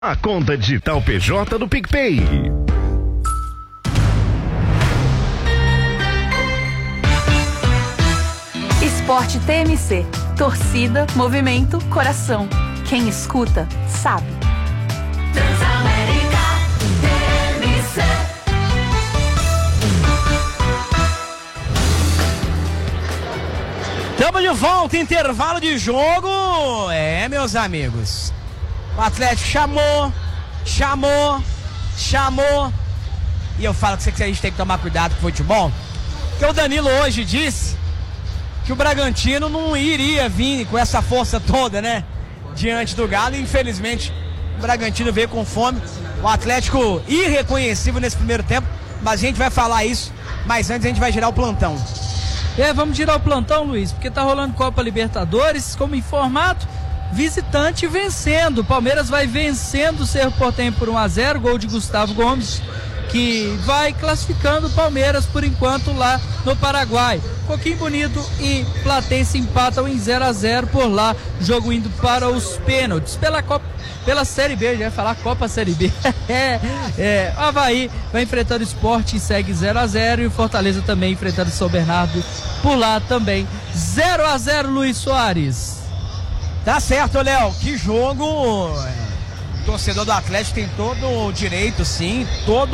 A conta digital PJ do PicPay. Esporte TMC. Torcida, movimento, coração. Quem escuta, sabe. Transamérica TMC. Estamos de volta, intervalo de jogo. Meus amigos. O Atlético chamou. E eu falo que a gente tem que tomar cuidado com o futebol. Porque o Danilo hoje disse que o Bragantino não iria vir com essa força toda, né? Diante do Galo. E infelizmente o Bragantino veio com fome. O Atlético irreconhecível nesse primeiro tempo. Mas a gente vai falar isso. Mas antes a gente vai girar o plantão. Vamos girar o plantão, Luiz, porque tá rolando Copa Libertadores, como em formato visitante vencendo. O Palmeiras vai vencendo o Cerro Porteño por 1-0, gol de Gustavo Gomes, que vai classificando o Palmeiras por enquanto lá no Paraguai. Coquimbo Bonito e Platense empatam em 0-0 por lá, jogo indo para os pênaltis. Pela Série B, já ia falar Copa Série B. O Avaí vai enfrentando o Sport e segue 0-0, e o Fortaleza também enfrentando o São Bernardo por lá também. 0-0, Luiz Soares. Tá certo, Léo, que jogo. O torcedor do Atlético tem todo o direito, sim, todo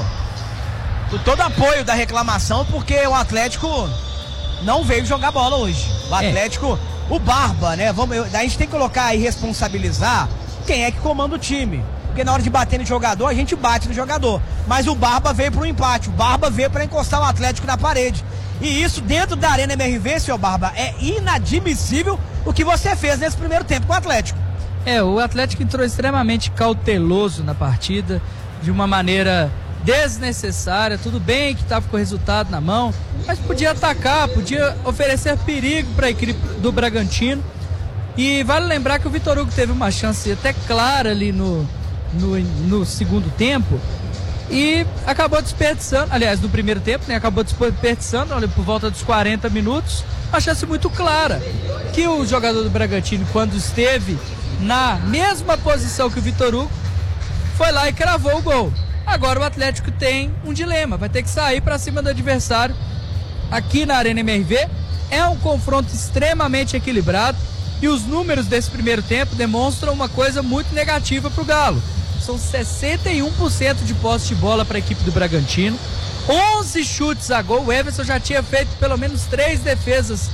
apoio da reclamação, porque o Atlético não veio jogar bola hoje. O Atlético, o Barba, né? A gente tem que colocar e responsabilizar quem é que comanda o time. Porque na hora de bater no jogador, a gente bate no jogador. Mas o Barba veio para um empate, o Barba veio para encostar o Atlético na parede. E isso dentro da Arena MRV, seu Barba, é inadmissível o que você fez nesse primeiro tempo com o Atlético. O Atlético entrou extremamente cauteloso na partida, de uma maneira desnecessária. Tudo bem que estava com o resultado na mão, mas podia atacar, podia oferecer perigo para a equipe do Bragantino. E vale lembrar que o Vitor Hugo teve uma chance até clara ali no segundo tempo e acabou desperdiçando, aliás, no primeiro tempo, né? Acabou desperdiçando ali por volta dos 40 minutos, uma chance muito clara, que o jogador do Bragantino, quando esteve na mesma posição que o Vitor Hugo, foi lá e cravou o gol. Agora o Atlético tem um dilema, vai ter que sair para cima do adversário aqui na Arena MRV. É um confronto extremamente equilibrado e os números desse primeiro tempo demonstram uma coisa muito negativa para o Galo. São 61% de posse de bola para a equipe do Bragantino, 11 a gol. O Everson já tinha feito pelo menos 3 defesas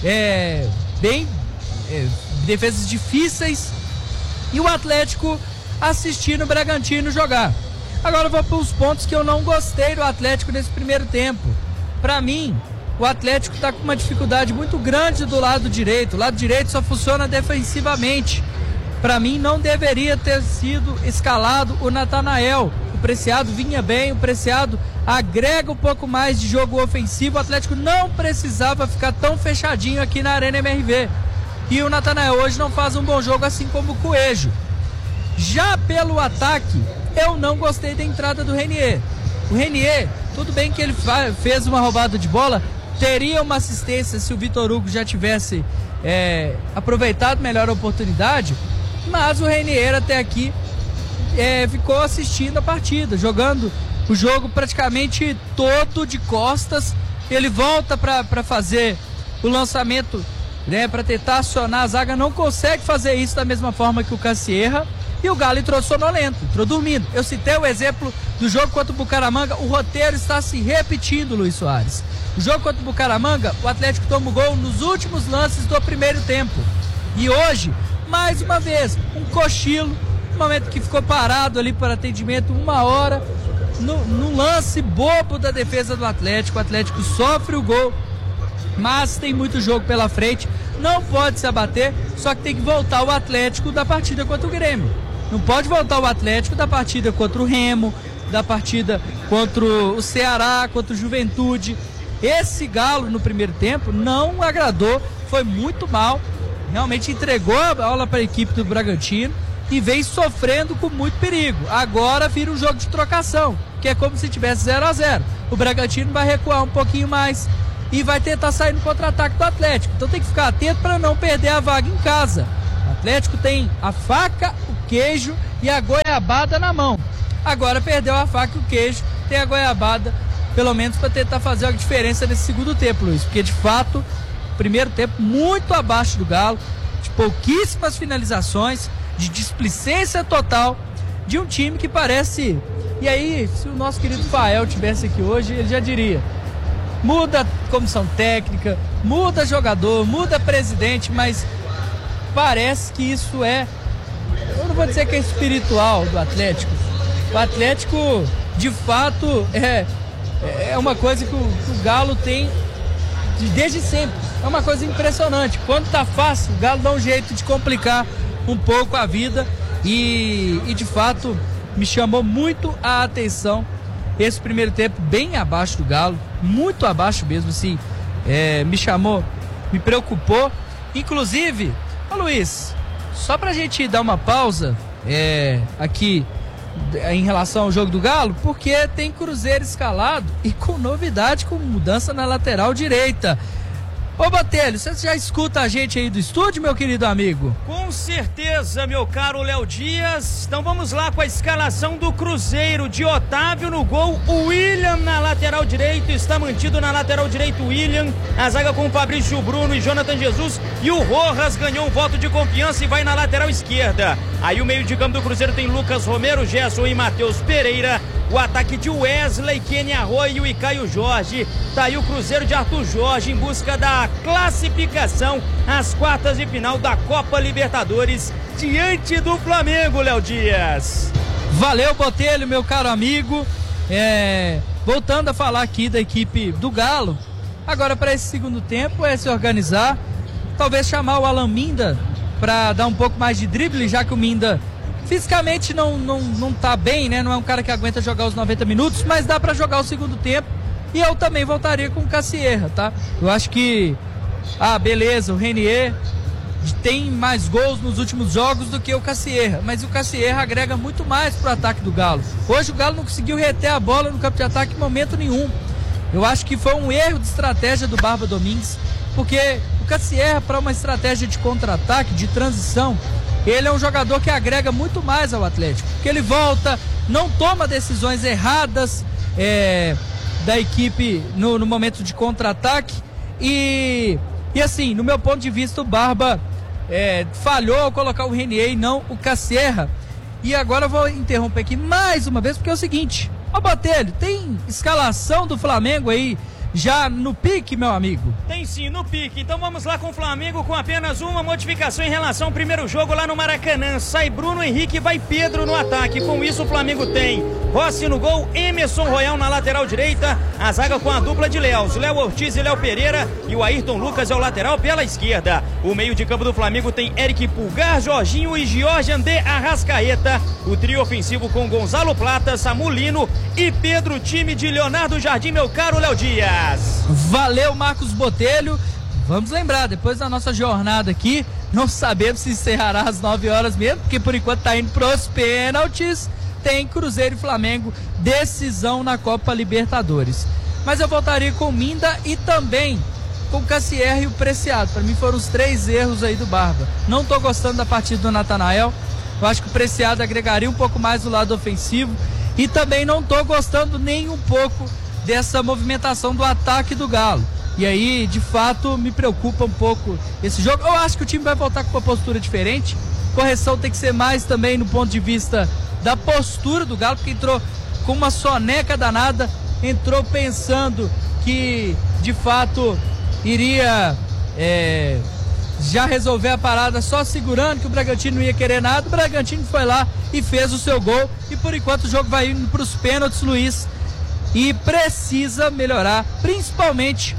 defesas difíceis, e o Atlético assistindo o Bragantino jogar. Agora eu vou para os pontos que eu não gostei do Atlético nesse primeiro tempo. Para mim, o Atlético está com uma dificuldade muito grande do lado direito. O lado direito só funciona defensivamente. Para mim, não deveria ter sido escalado o Natanael. O Preciado vinha bem, o Preciado agrega um pouco mais de jogo ofensivo. O Atlético não precisava ficar tão fechadinho aqui na Arena MRV. E o Natanael hoje não faz um bom jogo, assim como o Coelho. Já pelo ataque, eu não gostei da entrada do Renier. O Renier, tudo bem que ele fez uma roubada de bola, teria uma assistência se o Vitor Hugo já tivesse aproveitado melhor a oportunidade, mas o Renier até aqui ficou assistindo a partida, jogando o jogo praticamente todo de costas. Ele volta para fazer o lançamento, né, para tentar acionar a zaga, não consegue fazer isso da mesma forma que o Cassierra, e o Galo entrou sonolento, entrou dormindo. Eu citei o exemplo do jogo contra o Bucaramanga, o roteiro está se repetindo, Luiz Soares. O jogo contra o Bucaramanga, o Atlético toma o gol nos últimos lances do primeiro tempo, e hoje, mais uma vez, um cochilo, um momento que ficou parado ali para atendimento 1 hora, no lance bobo da defesa do Atlético. O Atlético sofre o gol, mas tem muito jogo pela frente, não pode se abater, só que tem que voltar o Atlético da partida contra o Grêmio. Não pode voltar o Atlético da partida contra o Remo, da partida contra o Ceará, contra o Juventude. Esse Galo no primeiro tempo não agradou, foi muito mal, realmente entregou a bola para a equipe do Bragantino e vem sofrendo com muito perigo. Agora vira um jogo de trocação, que é como se tivesse 0-0. O Bragantino vai recuar um pouquinho mais e vai tentar sair no contra-ataque do Atlético. Então tem que ficar atento para não perder a vaga em casa. O Atlético tem a faca, o queijo e a goiabada na mão. Agora perdeu a faca e o queijo, tem a goiabada, pelo menos para tentar fazer a diferença nesse segundo tempo, Luiz, porque de fato, primeiro tempo muito abaixo do Galo, de pouquíssimas finalizações, de displicência total, de um time que parece... E aí, se o nosso querido Fael tivesse aqui hoje, ele já diria: muda comissão técnica, muda jogador, muda presidente, mas parece que isso é, eu não vou dizer que é espiritual do Atlético. O Atlético, de fato, é uma coisa que o Galo tem desde sempre. É uma coisa impressionante. Quando tá fácil, o Galo dá um jeito de complicar um pouco a vida e de fato me chamou muito a atenção esse primeiro tempo bem abaixo do Galo, muito abaixo mesmo, assim, me preocupou. Inclusive, ô Luiz, só pra gente dar uma pausa aqui em relação ao jogo do Galo, porque tem Cruzeiro escalado e com novidade, com mudança na lateral direita. Ô Botelho, você já escuta a gente aí do estúdio, meu querido amigo? Com certeza, meu caro Léo Dias. Então vamos lá com a escalação do Cruzeiro. De Otávio no gol, o William na lateral direita, está mantido na lateral direita o William. A zaga com o Fabrício Bruno e Jonathan Jesus. E o Rojas ganhou um voto de confiança e vai na lateral esquerda. Aí o meio de campo do Cruzeiro tem Lucas Romero, Gerson e Matheus Pereira. O ataque de Wesley, Kenny Arroio e Caio Jorge. Tá aí o Cruzeiro de Arthur Jorge em busca da classificação às quartas de final da Copa Libertadores diante do Flamengo, Léo Dias. Valeu, Botelho, meu caro amigo. Voltando a falar aqui da equipe do Galo, agora para esse segundo tempo se organizar, talvez chamar o Alan Minda para dar um pouco mais de drible, já que o Minda fisicamente não tá bem, né? Não é um cara que aguenta jogar os 90 minutos, mas dá para jogar o segundo tempo. E eu também voltaria com o Cassierra, tá? Eu acho que, beleza, o Renier tem mais gols nos últimos jogos do que o Cassierra, mas o Cassierra agrega muito mais pro ataque do Galo. Hoje o Galo não conseguiu reter a bola no campo de ataque em momento nenhum. Eu acho que foi um erro de estratégia do Barba Domingues, porque o Cassierra, para uma estratégia de contra-ataque, de transição, ele é um jogador que agrega muito mais ao Atlético, porque ele volta, não toma decisões erradas da equipe no momento de contra-ataque e assim, no meu ponto de vista, o Barba falhou ao colocar o Renier e não o Cassierra. E agora eu vou interromper aqui mais uma vez, porque é o seguinte: ô Botelho, tem escalação do Flamengo aí já no pique, meu amigo? Tem sim, no pique. Então vamos lá com o Flamengo, com apenas uma modificação em relação ao primeiro jogo lá no Maracanã. Sai Bruno Henrique, vai Pedro no ataque. Com isso o Flamengo tem Rossi no gol, Emerson Royal na lateral direita, a zaga com a dupla de Léos, Léo Ortiz e Léo Pereira, e o Ayrton Lucas é o lateral pela esquerda. O meio de campo do Flamengo tem Eric Pulgar, Jorginho e Georgian de Arrascaeta. O trio ofensivo com Gonzalo Plata, Samulino e Pedro, time de Leonardo Jardim, meu caro Léo Dias. Valeu, Marcos Botelho. Vamos lembrar, depois da nossa jornada aqui, não sabemos se encerrará às 9 horas mesmo, porque por enquanto tá indo pros pênaltis. Tem Cruzeiro e Flamengo, decisão na Copa Libertadores. Mas eu voltaria com o Minda e também com o Cassierra e o Preciado. Para mim foram os 3 erros aí do Barba. Não tô gostando da partida do Natanael. Eu acho que o Preciado agregaria um pouco mais do lado ofensivo. E também não tô gostando nem um pouco dessa movimentação do ataque do Galo. E aí, de fato, me preocupa um pouco esse jogo. Eu acho que o time vai voltar com uma postura diferente. Correção tem que ser mais também no ponto de vista da postura do Galo, porque entrou com uma soneca danada, entrou pensando que, de fato, iria já resolver a parada só segurando, que o Bragantino não ia querer nada. O Bragantino foi lá e fez o seu gol. E, por enquanto, o jogo vai indo para os pênaltis, Luiz. E precisa melhorar, principalmente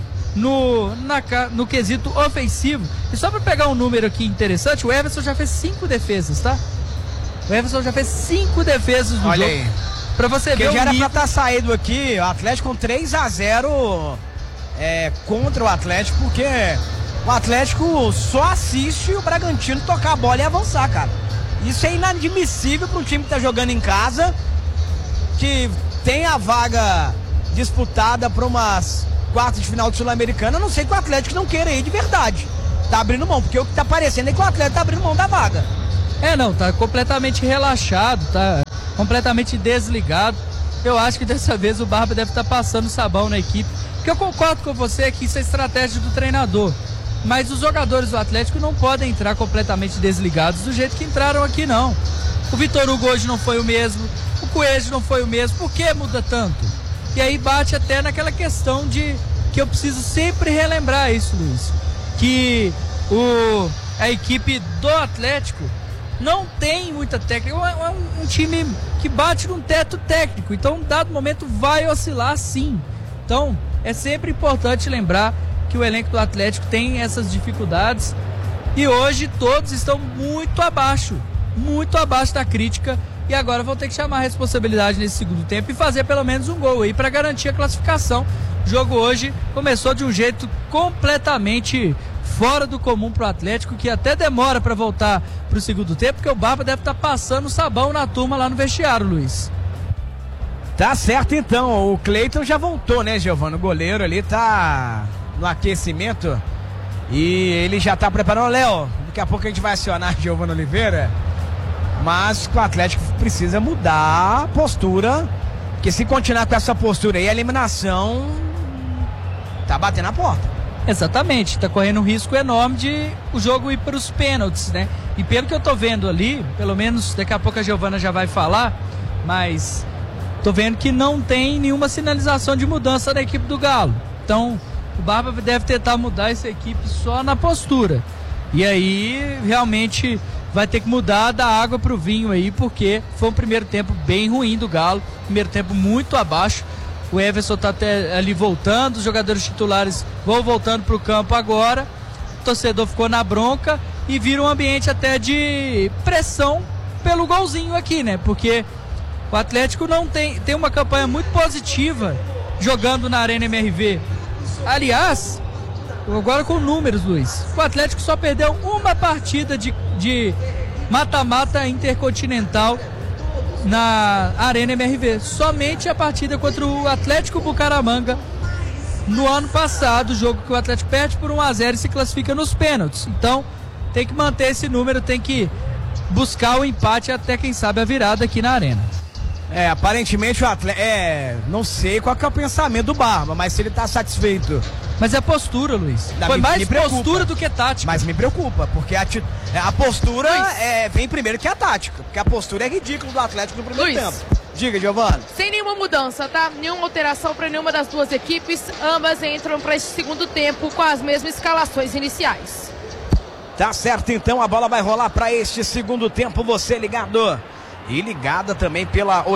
no quesito ofensivo. E só para pegar um número aqui interessante, o Everson já fez 5 defesas, tá? O Everson já fez 5 defesas no jogo. Olha aí. Pra você ver o já era nível... pra estar saído aqui, o Atlético com 3-0 contra o Atlético, porque o Atlético só assiste o Bragantino tocar a bola e avançar, cara. Isso é inadmissível para um time que tá jogando em casa, que tem a vaga disputada para umas quartas de final de Sul-Americana. A não sei que o Atlético não queira ir de verdade. Tá abrindo mão, porque o que tá parecendo é que o Atlético tá abrindo mão da vaga. Não, tá completamente relaxado, tá completamente desligado. Eu acho que dessa vez o Barba deve estar passando sabão na equipe. Porque eu concordo com você que isso é estratégia do treinador. Mas os jogadores do Atlético não podem entrar completamente desligados do jeito que entraram aqui, não. O Vitor Hugo hoje não foi o mesmo, o Coelho não foi o mesmo. Por que muda tanto? E aí bate até naquela questão de que eu preciso sempre relembrar isso, Luiz. Que a equipe do Atlético não tem muita técnica. É um time que bate num teto técnico. Então, em dado momento, vai oscilar sim. Então, é sempre importante lembrar que o elenco do Atlético tem essas dificuldades. E hoje todos estão muito abaixo da crítica. E agora vão ter que chamar a responsabilidade nesse segundo tempo e fazer pelo menos um gol aí para garantir a classificação. O jogo hoje começou de um jeito completamente fora do comum pro Atlético, que até demora para voltar pro segundo tempo, porque o Barba deve estar passando sabão na turma lá no vestiário, Luiz. Tá certo então, o Cleiton já voltou, né, Giovano? O goleiro ali tá no aquecimento e ele já tá preparando. Léo, daqui a pouco a gente vai acionar Giovano Oliveira, mas o Atlético precisa mudar a postura, porque se continuar com essa postura aí, a eliminação tá batendo a porta. Exatamente, tá correndo um risco enorme de o jogo ir para os pênaltis, né? E pelo que eu tô vendo ali, pelo menos daqui a pouco a Giovana já vai falar, mas tô vendo que não tem nenhuma sinalização de mudança da equipe do Galo. Então, o Barba deve tentar mudar essa equipe só na postura. E aí, realmente, vai ter que mudar da água pro vinho aí, porque foi um primeiro tempo bem ruim do Galo, primeiro tempo muito abaixo. O Everson tá até ali voltando, os jogadores titulares vão voltando pro campo agora. O torcedor ficou na bronca e vira um ambiente até de pressão pelo golzinho aqui, né? Porque o Atlético não tem uma campanha muito positiva jogando na Arena MRV. Aliás, agora com números, Luiz, o Atlético só perdeu uma partida de mata-mata intercontinental na Arena MRV. Somente a partida contra o Atlético Bucaramanga no ano passado, o jogo que o Atlético perde por 1-0 e se classifica nos pênaltis. Então, tem que manter esse número, tem que buscar o empate até, quem sabe, a virada aqui na Arena. Aparentemente o Atlético, não sei qual que é o pensamento do Barba, mas se ele tá satisfeito. Mas é postura, Luiz. Foi mais postura do que tática. Mas me preocupa, porque a postura vem primeiro que a tática. Porque a postura é ridícula do Atlético no primeiro tempo. Diga, Giovana. Sem nenhuma mudança, tá? Nenhuma alteração para nenhuma das duas equipes. Ambas entram para esse segundo tempo com as mesmas escalações iniciais. Tá certo, então a bola vai rolar para este segundo tempo. Você ligado e ligada também pela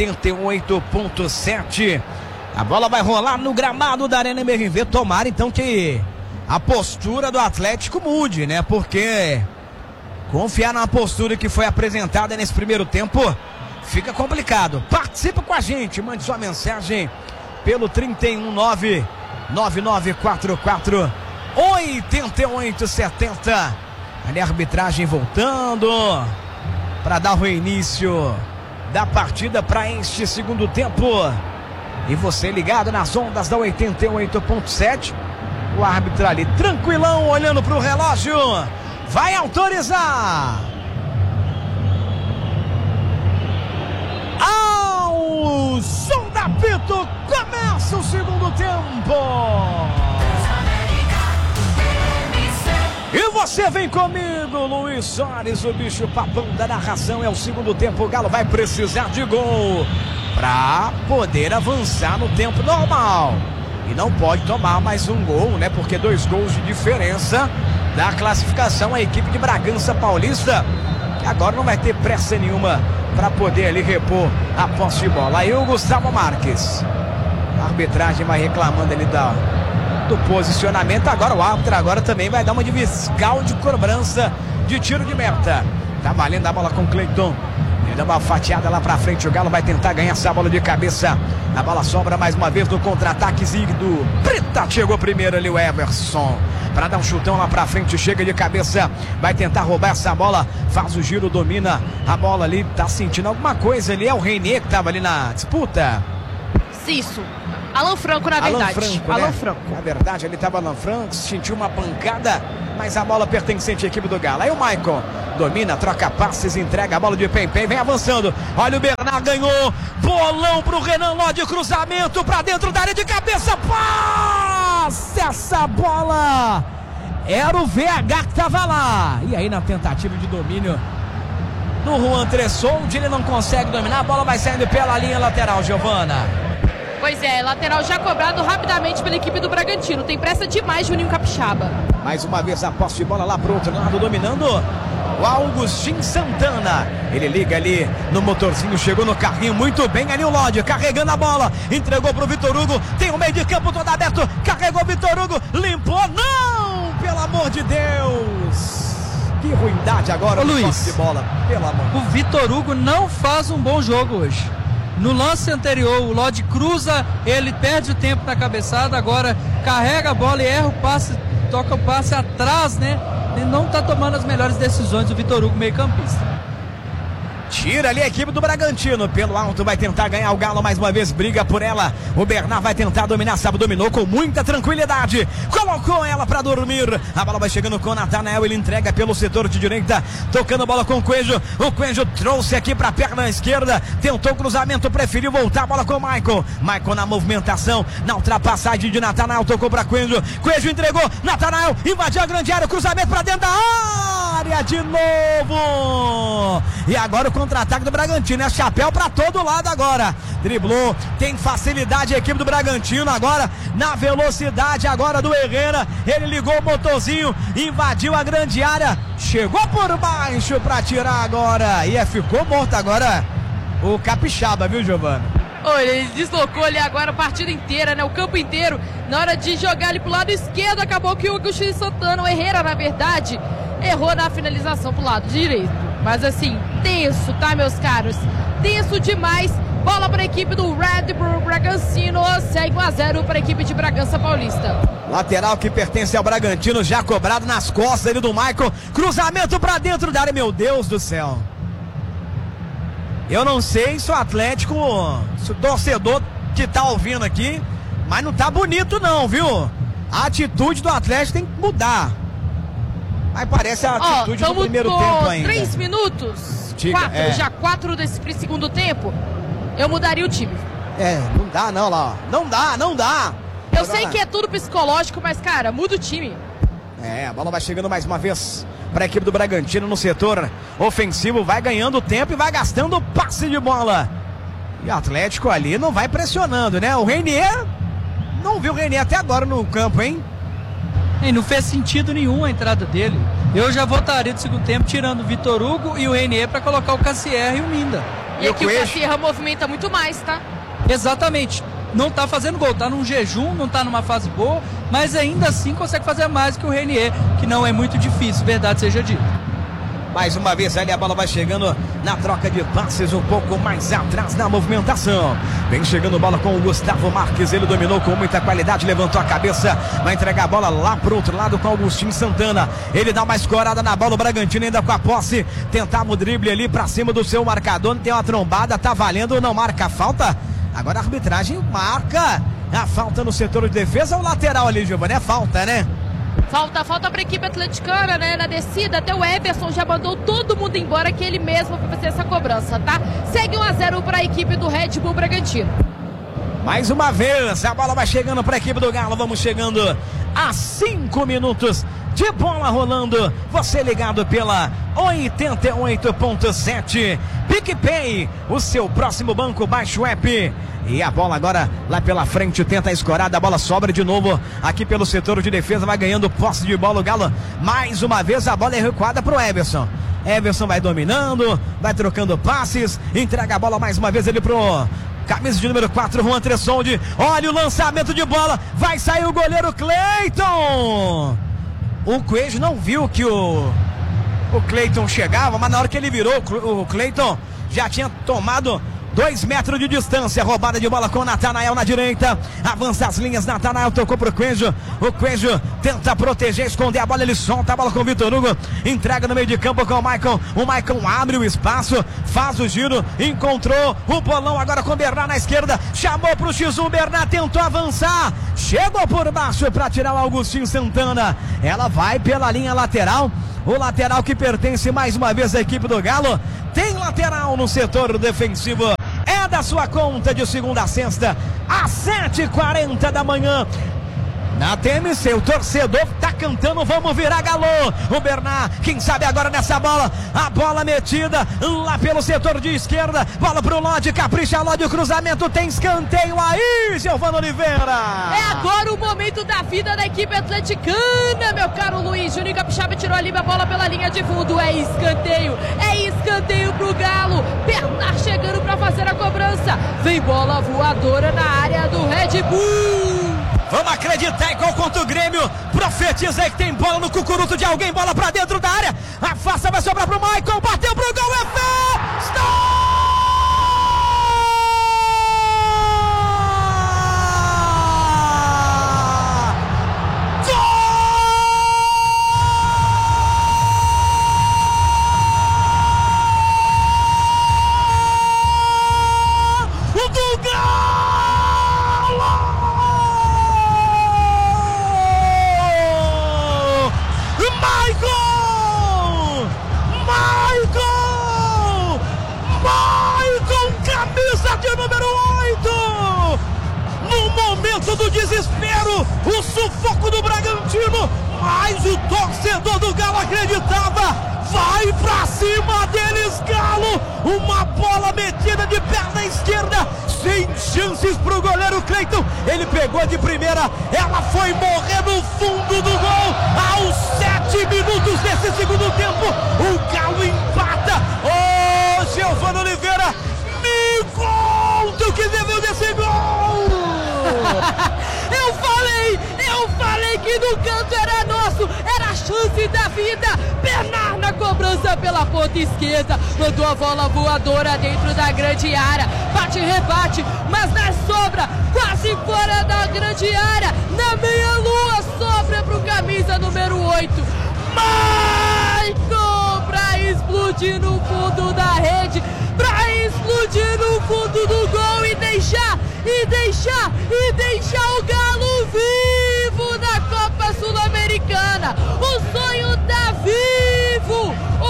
88.7. A bola vai rolar no gramado da Arena MRV. Tomara então que a postura do Atlético mude, né? Porque confiar na postura que foi apresentada nesse primeiro tempo fica complicado. Participa com a gente, mande sua mensagem pelo 31999448870. Ali a arbitragem voltando para dar o reinício da partida para este segundo tempo. E você ligado nas ondas da 88.7. O árbitro ali tranquilão, olhando para o relógio. Vai autorizar. Ao som da apito, começa o segundo tempo. E você vem comigo, Luiz Soares, o bicho papão da narração. É o segundo tempo, o Galo vai precisar de gol para poder avançar no tempo normal. E não pode tomar mais um gol, né? Porque 2 gols de diferença da classificação a equipe de Bragança Paulista, que agora não vai ter pressa nenhuma para poder ali repor a posse de bola. Aí o Gustavo Marques. A arbitragem vai reclamando ali do posicionamento. Agora o árbitro também vai dar uma de fiscal de cobrança de tiro de meta. Tá valendo a bola com o Cleiton. Ele dá uma fatiada lá pra frente. O Galo vai tentar ganhar essa bola de cabeça. A bola sobra mais uma vez no contra-ataque do Preta. Chegou primeiro ali o Everson para dar um chutão lá pra frente. Chega de cabeça. Vai tentar roubar essa bola. Faz o giro, domina a bola ali. Tá sentindo alguma coisa ali. É o Reinier que tava ali na disputa. Isso. Alan Franco, na verdade. Alan Franco. Na verdade, ele estava Alan Franco, sentiu uma pancada, mas a bola pertencente à equipe do Galo. Aí o Maicon domina, troca passes, entrega a bola de Pem-Pem, vem avançando. Olha o Bernard, ganhou. Bolão pro Renan Lodge, cruzamento pra dentro da área de cabeça. Passe essa bola. Era o VH que tava lá. E aí na tentativa de domínio do Juan Tressoldi, ele não consegue dominar. A bola vai saindo pela linha lateral, Giovana. Pois é, lateral já cobrado rapidamente pela equipe do Bragantino. Tem pressa demais, Juninho Capixaba. Mais uma vez a posse de bola lá pro outro lado, dominando o Augustin Santana. Ele liga ali no motorzinho, chegou no carrinho muito bem ali o Lodge, carregando a bola, entregou pro Vitor Hugo, tem o meio de campo todo aberto, carregou o Vitor Hugo, limpou, não! Pelo amor de Deus! Que ruindade agora no posse de bola, pelo amor. O Vitor Hugo não faz um bom jogo hoje. No lance anterior, o Lodge cruza, ele perde o tempo na cabeçada, agora carrega a bola e erra o passe, toca o passe atrás, né? Ele não está tomando as melhores decisões, o Vitor Hugo, meio-campista. Tira ali a equipe do Bragantino, pelo alto vai tentar ganhar o Galo mais uma vez, briga por ela. O Bernard vai tentar dominar, sabe, dominou com muita tranquilidade, colocou ela pra dormir. A bola vai chegando com o Natanael, ele entrega pelo setor de direita, tocando a bola com o Coelho. O Coelho trouxe aqui pra perna esquerda, tentou o cruzamento, preferiu voltar a bola com o Maicon. Maicon na movimentação, na ultrapassagem de Natanael, tocou pra Coelho. Coelho entregou, Natanael invadiu a grande área, cruzamento pra dentro da área de novo. E agora o contra-ataque do Bragantino, é chapéu pra todo lado agora. Driblou, tem facilidade a equipe do Bragantino agora, na velocidade agora do Herrera. Ele ligou o motorzinho, invadiu a grande área, chegou por baixo pra tirar agora. E ficou morto agora o Capixaba, viu, Giovana? Olha, ele deslocou ali agora a partida inteira, né? O campo inteiro. Na hora de jogar ali pro lado esquerdo, acabou que o Augustin Santana, o Herrera, na verdade, errou na finalização pro lado direito. Mas assim, tenso, tá, meus caros? Tenso demais. Bola para a equipe do Red Bull Bragantino. Segue 1-0 para a equipe de Bragança Paulista. Lateral que pertence ao Bragantino, já cobrado nas costas ali do Maicon. Cruzamento para dentro da área, meu Deus do céu. Eu não sei se o Atlético, se o torcedor que tá ouvindo aqui, mas não tá bonito não, viu? A atitude do Atlético tem que mudar. Aí parece a atitude do primeiro tempo ainda. 3 minutos, 4, já 4 desse segundo tempo, eu mudaria o time. Não dá não lá, ó. Não dá. Eu sei que é tudo psicológico, mas cara, muda o time. A bola vai chegando mais uma vez para a equipe do Bragantino no setor ofensivo, vai ganhando tempo e vai gastando passe de bola. E o Atlético ali não vai pressionando, né? O Reinier, não viu o Reinier até agora no campo, hein? E não fez sentido nenhum a entrada dele. Eu já votaria do segundo tempo tirando o Vitor Hugo e o Reinier para colocar o Cassier e o Minda. E aqui o Cassier movimenta muito mais, tá? Exatamente. Não tá fazendo gol, tá num jejum, não tá numa fase boa, mas ainda assim consegue fazer mais que o Reinier, que não é muito difícil, verdade seja dito. Mais uma vez ali a bola vai chegando na troca de passes, um pouco mais atrás na movimentação. Vem chegando bola com o Gustavo Marques, ele dominou com muita qualidade, levantou a cabeça, vai entregar a bola lá pro outro lado com o Augustin Santana. Ele dá uma escorada na bola, o Bragantino ainda com a posse, tentava o drible ali pra cima do seu marcador, tem uma trombada, tá valendo, não marca a falta. Agora a arbitragem marca a falta no setor de defesa, o lateral ali, Giovanni, é falta, né? Falta para a equipe atleticana, né? Na descida, até o Everson já mandou todo mundo embora, que ele mesmo vai fazer essa cobrança, tá? Segue 1-0 para a equipe do Red Bull Bragantino. Mais uma vez, a bola vai chegando para a equipe do Galo, vamos chegando a 5 minutos de bola rolando, você ligado pela 88.7 PicPay, o seu próximo banco, baixe o app. E a bola agora lá pela frente, tenta a escorada, a bola sobra de novo aqui pelo setor de defesa, vai ganhando posse de bola o Galo. Mais uma vez a bola é recuada pro Everson. Everson vai dominando, vai trocando passes, entrega a bola mais uma vez ele pro camisa de número 4, Juan Tressoldi. Olha o lançamento de bola, vai sair o goleiro Cleiton. O Coelho não viu que o Cleiton chegava, mas na hora que ele virou, o Cleiton já tinha tomado 2 metros de distância, roubada de bola com o Natanael na direita, avança as linhas, Natanael tocou pro Coelho, o Coelho tenta proteger, esconder a bola, ele solta a bola com o Vitor Hugo, entrega no meio de campo com o Maicon abre o espaço, faz o giro, encontrou o Bolão agora com o Bernard na esquerda, chamou pro X1, Bernard tentou avançar, chegou por baixo para tirar o Augustinho Santana, ela vai pela linha lateral, o lateral que pertence mais uma vez à equipe do Galo, tem lateral no setor defensivo, é da sua conta de segunda a sexta, às 7h40 da manhã. Na TMC, o torcedor tá cantando, vamos virar Galo. O Bernard, quem sabe agora nessa bola, a bola metida lá pelo setor de esquerda, bola pro Lodi, capricha Lodi, o cruzamento, tem escanteio aí, Giovana Oliveira. É agora o momento da vida da equipe atleticana, meu caro Luiz. Juninho Capixaba tirou ali a bola pela linha de fundo, é escanteio pro Galo. Bernard chegando pra fazer a cobrança, vem bola voadora na área do Red Bull. Vamos acreditar igual contra o Grêmio. Profetiza aí que tem bola no cucuruto de alguém. Bola pra dentro da área. Afasta, vai sobrar pro Maicon. Bateu pro gol. É festa! Gol! Do Galo! Maicon, camisa de número 8, no momento do desespero, o sufoco do Bragantino, mas o torcedor do Galo acreditava, vai pra cima deles, Galo, uma bola metida de perna esquerda, sem chances pro goleiro Cleiton, ele pegou de primeira, ela foi morrer no fundo do gol, aos 7 minutos desse segundo tempo, o Galo empata. Giovana Oliveira, me conta o que você viu desse gol! Eu falei que no canto era nosso, era a chance da vida. Bernard na cobrança pela ponta esquerda, mandou a bola voadora dentro da grande área, bate e rebate, mas na sobra, quase fora da grande área, na meia-lua, sobra pro camisa número 8. Maicon pra explodir no fundo da rede, pra explodir no fundo do gol e deixar o Galo vivo na Copa Sul-Americana. O sonho tá vivo.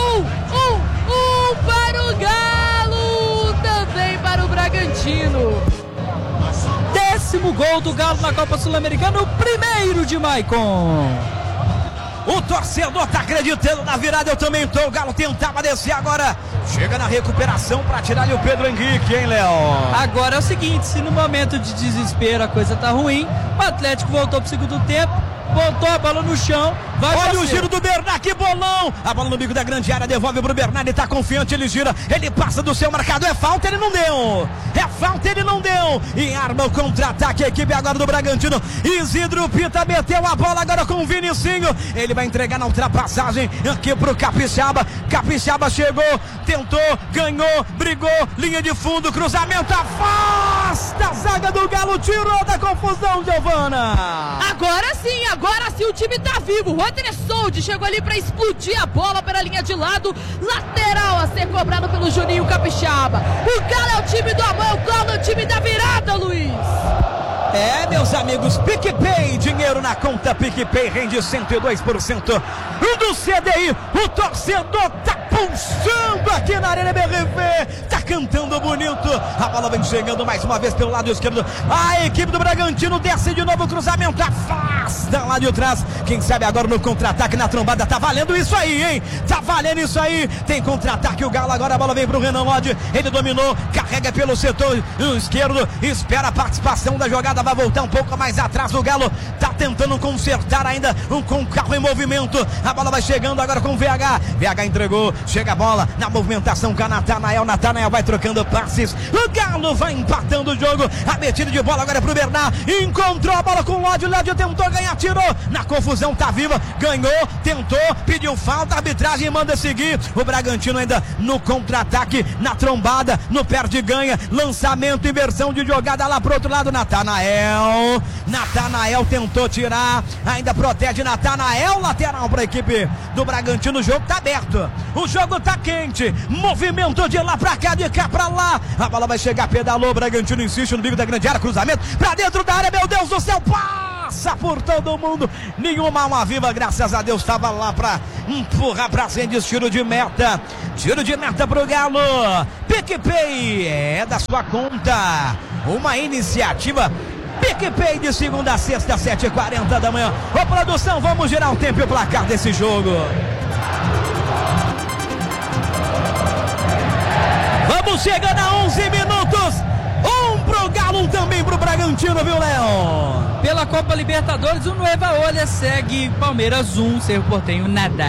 Para o Galo, também para o Bragantino. 10º gol do Galo na Copa Sul-Americana, o primeiro de Maicon. O torcedor tá acreditando na virada, eu também tô. O Galo tentava descer agora. Chega na recuperação pra tirar ali o Pedro Henrique, hein, Léo? Agora é o seguinte, se no momento de desespero a coisa tá ruim, o Atlético voltou pro segundo tempo, botou a bola no chão, vai. Olha o giro do Bernard, que bolão! A bola no bico da grande área, devolve pro Bernard, ele tá confiante, ele gira, ele passa do seu marcado, é falta, ele não deu! É falta, ele não deu! E arma o contra-ataque, a equipe agora do Bragantino, Isidro Pita meteu a bola agora com o Vinicinho, ele vai entregar na ultrapassagem aqui pro Capixaba, Capixaba chegou, tentou, ganhou, brigou, linha de fundo, cruzamento, afasta a zaga do Galo, tirou da confusão, Giovana! Agora sim o time tá vivo. O Roder Sold chegou ali pra explodir a bola pela linha de lado, lateral a ser cobrado pelo Juninho Capixaba. O Galo é o time do amor, o Galo é o time da virada, Luiz. É, meus amigos, PicPay, dinheiro na conta PicPay rende 102% do CDI. O torcedor tá pulsando aqui na Arena BRV, tá cantando bonito. A bola vem chegando mais uma vez pelo lado esquerdo. A equipe do Bragantino desce de novo o cruzamento, afasta lá de trás. Quem sabe agora no contra-ataque, na trombada, tá valendo isso aí, hein? Tá valendo isso aí. Tem contra-ataque, o Galo agora, a bola vem pro Renan Lodi. Ele dominou, carrega pelo setor esquerdo, espera a participação da jogada, vai voltar um pouco mais atrás. O Galo tá tentando consertar ainda com o carro em movimento. A bola vai chegando agora com o VH. VH entregou, chega a bola na movimentação com a Natanael vai trocando passes, o Galo vai empatando o jogo, a metida de bola agora é pro Bernard, encontrou a bola com o Lodi tentou ganhar, tirou, na confusão tá viva, ganhou, tentou, pediu falta, a arbitragem manda seguir, o Bragantino ainda no contra-ataque, na trombada, no perde-ganha, lançamento, inversão de jogada lá pro outro lado, Natanael tentou tirar, ainda protege Natanael, lateral pra equipe do Bragantino, o jogo tá aberto, o jogo tá quente, movimento de lá pra cá, de cá pra lá, a bola vai chegar, pedalou, o Bragantino insiste no bico da grande área, cruzamento pra dentro da área, meu Deus do céu, passa por todo mundo, nenhuma alma viva, graças a Deus, estava lá pra empurrar pra frente, tiro de meta pro Galo, PicPay é da sua conta, uma iniciativa PicPay de segunda a sexta, 7h40 da manhã. Ô produção, vamos girar o tempo e o placar desse jogo. Vamos chegando a 11 minutos. Um pro Galo, um também pro Bragantino, viu, Léo? Pela Copa Libertadores, o Nueva Olha segue Palmeiras 1, Cerro Porteño nada.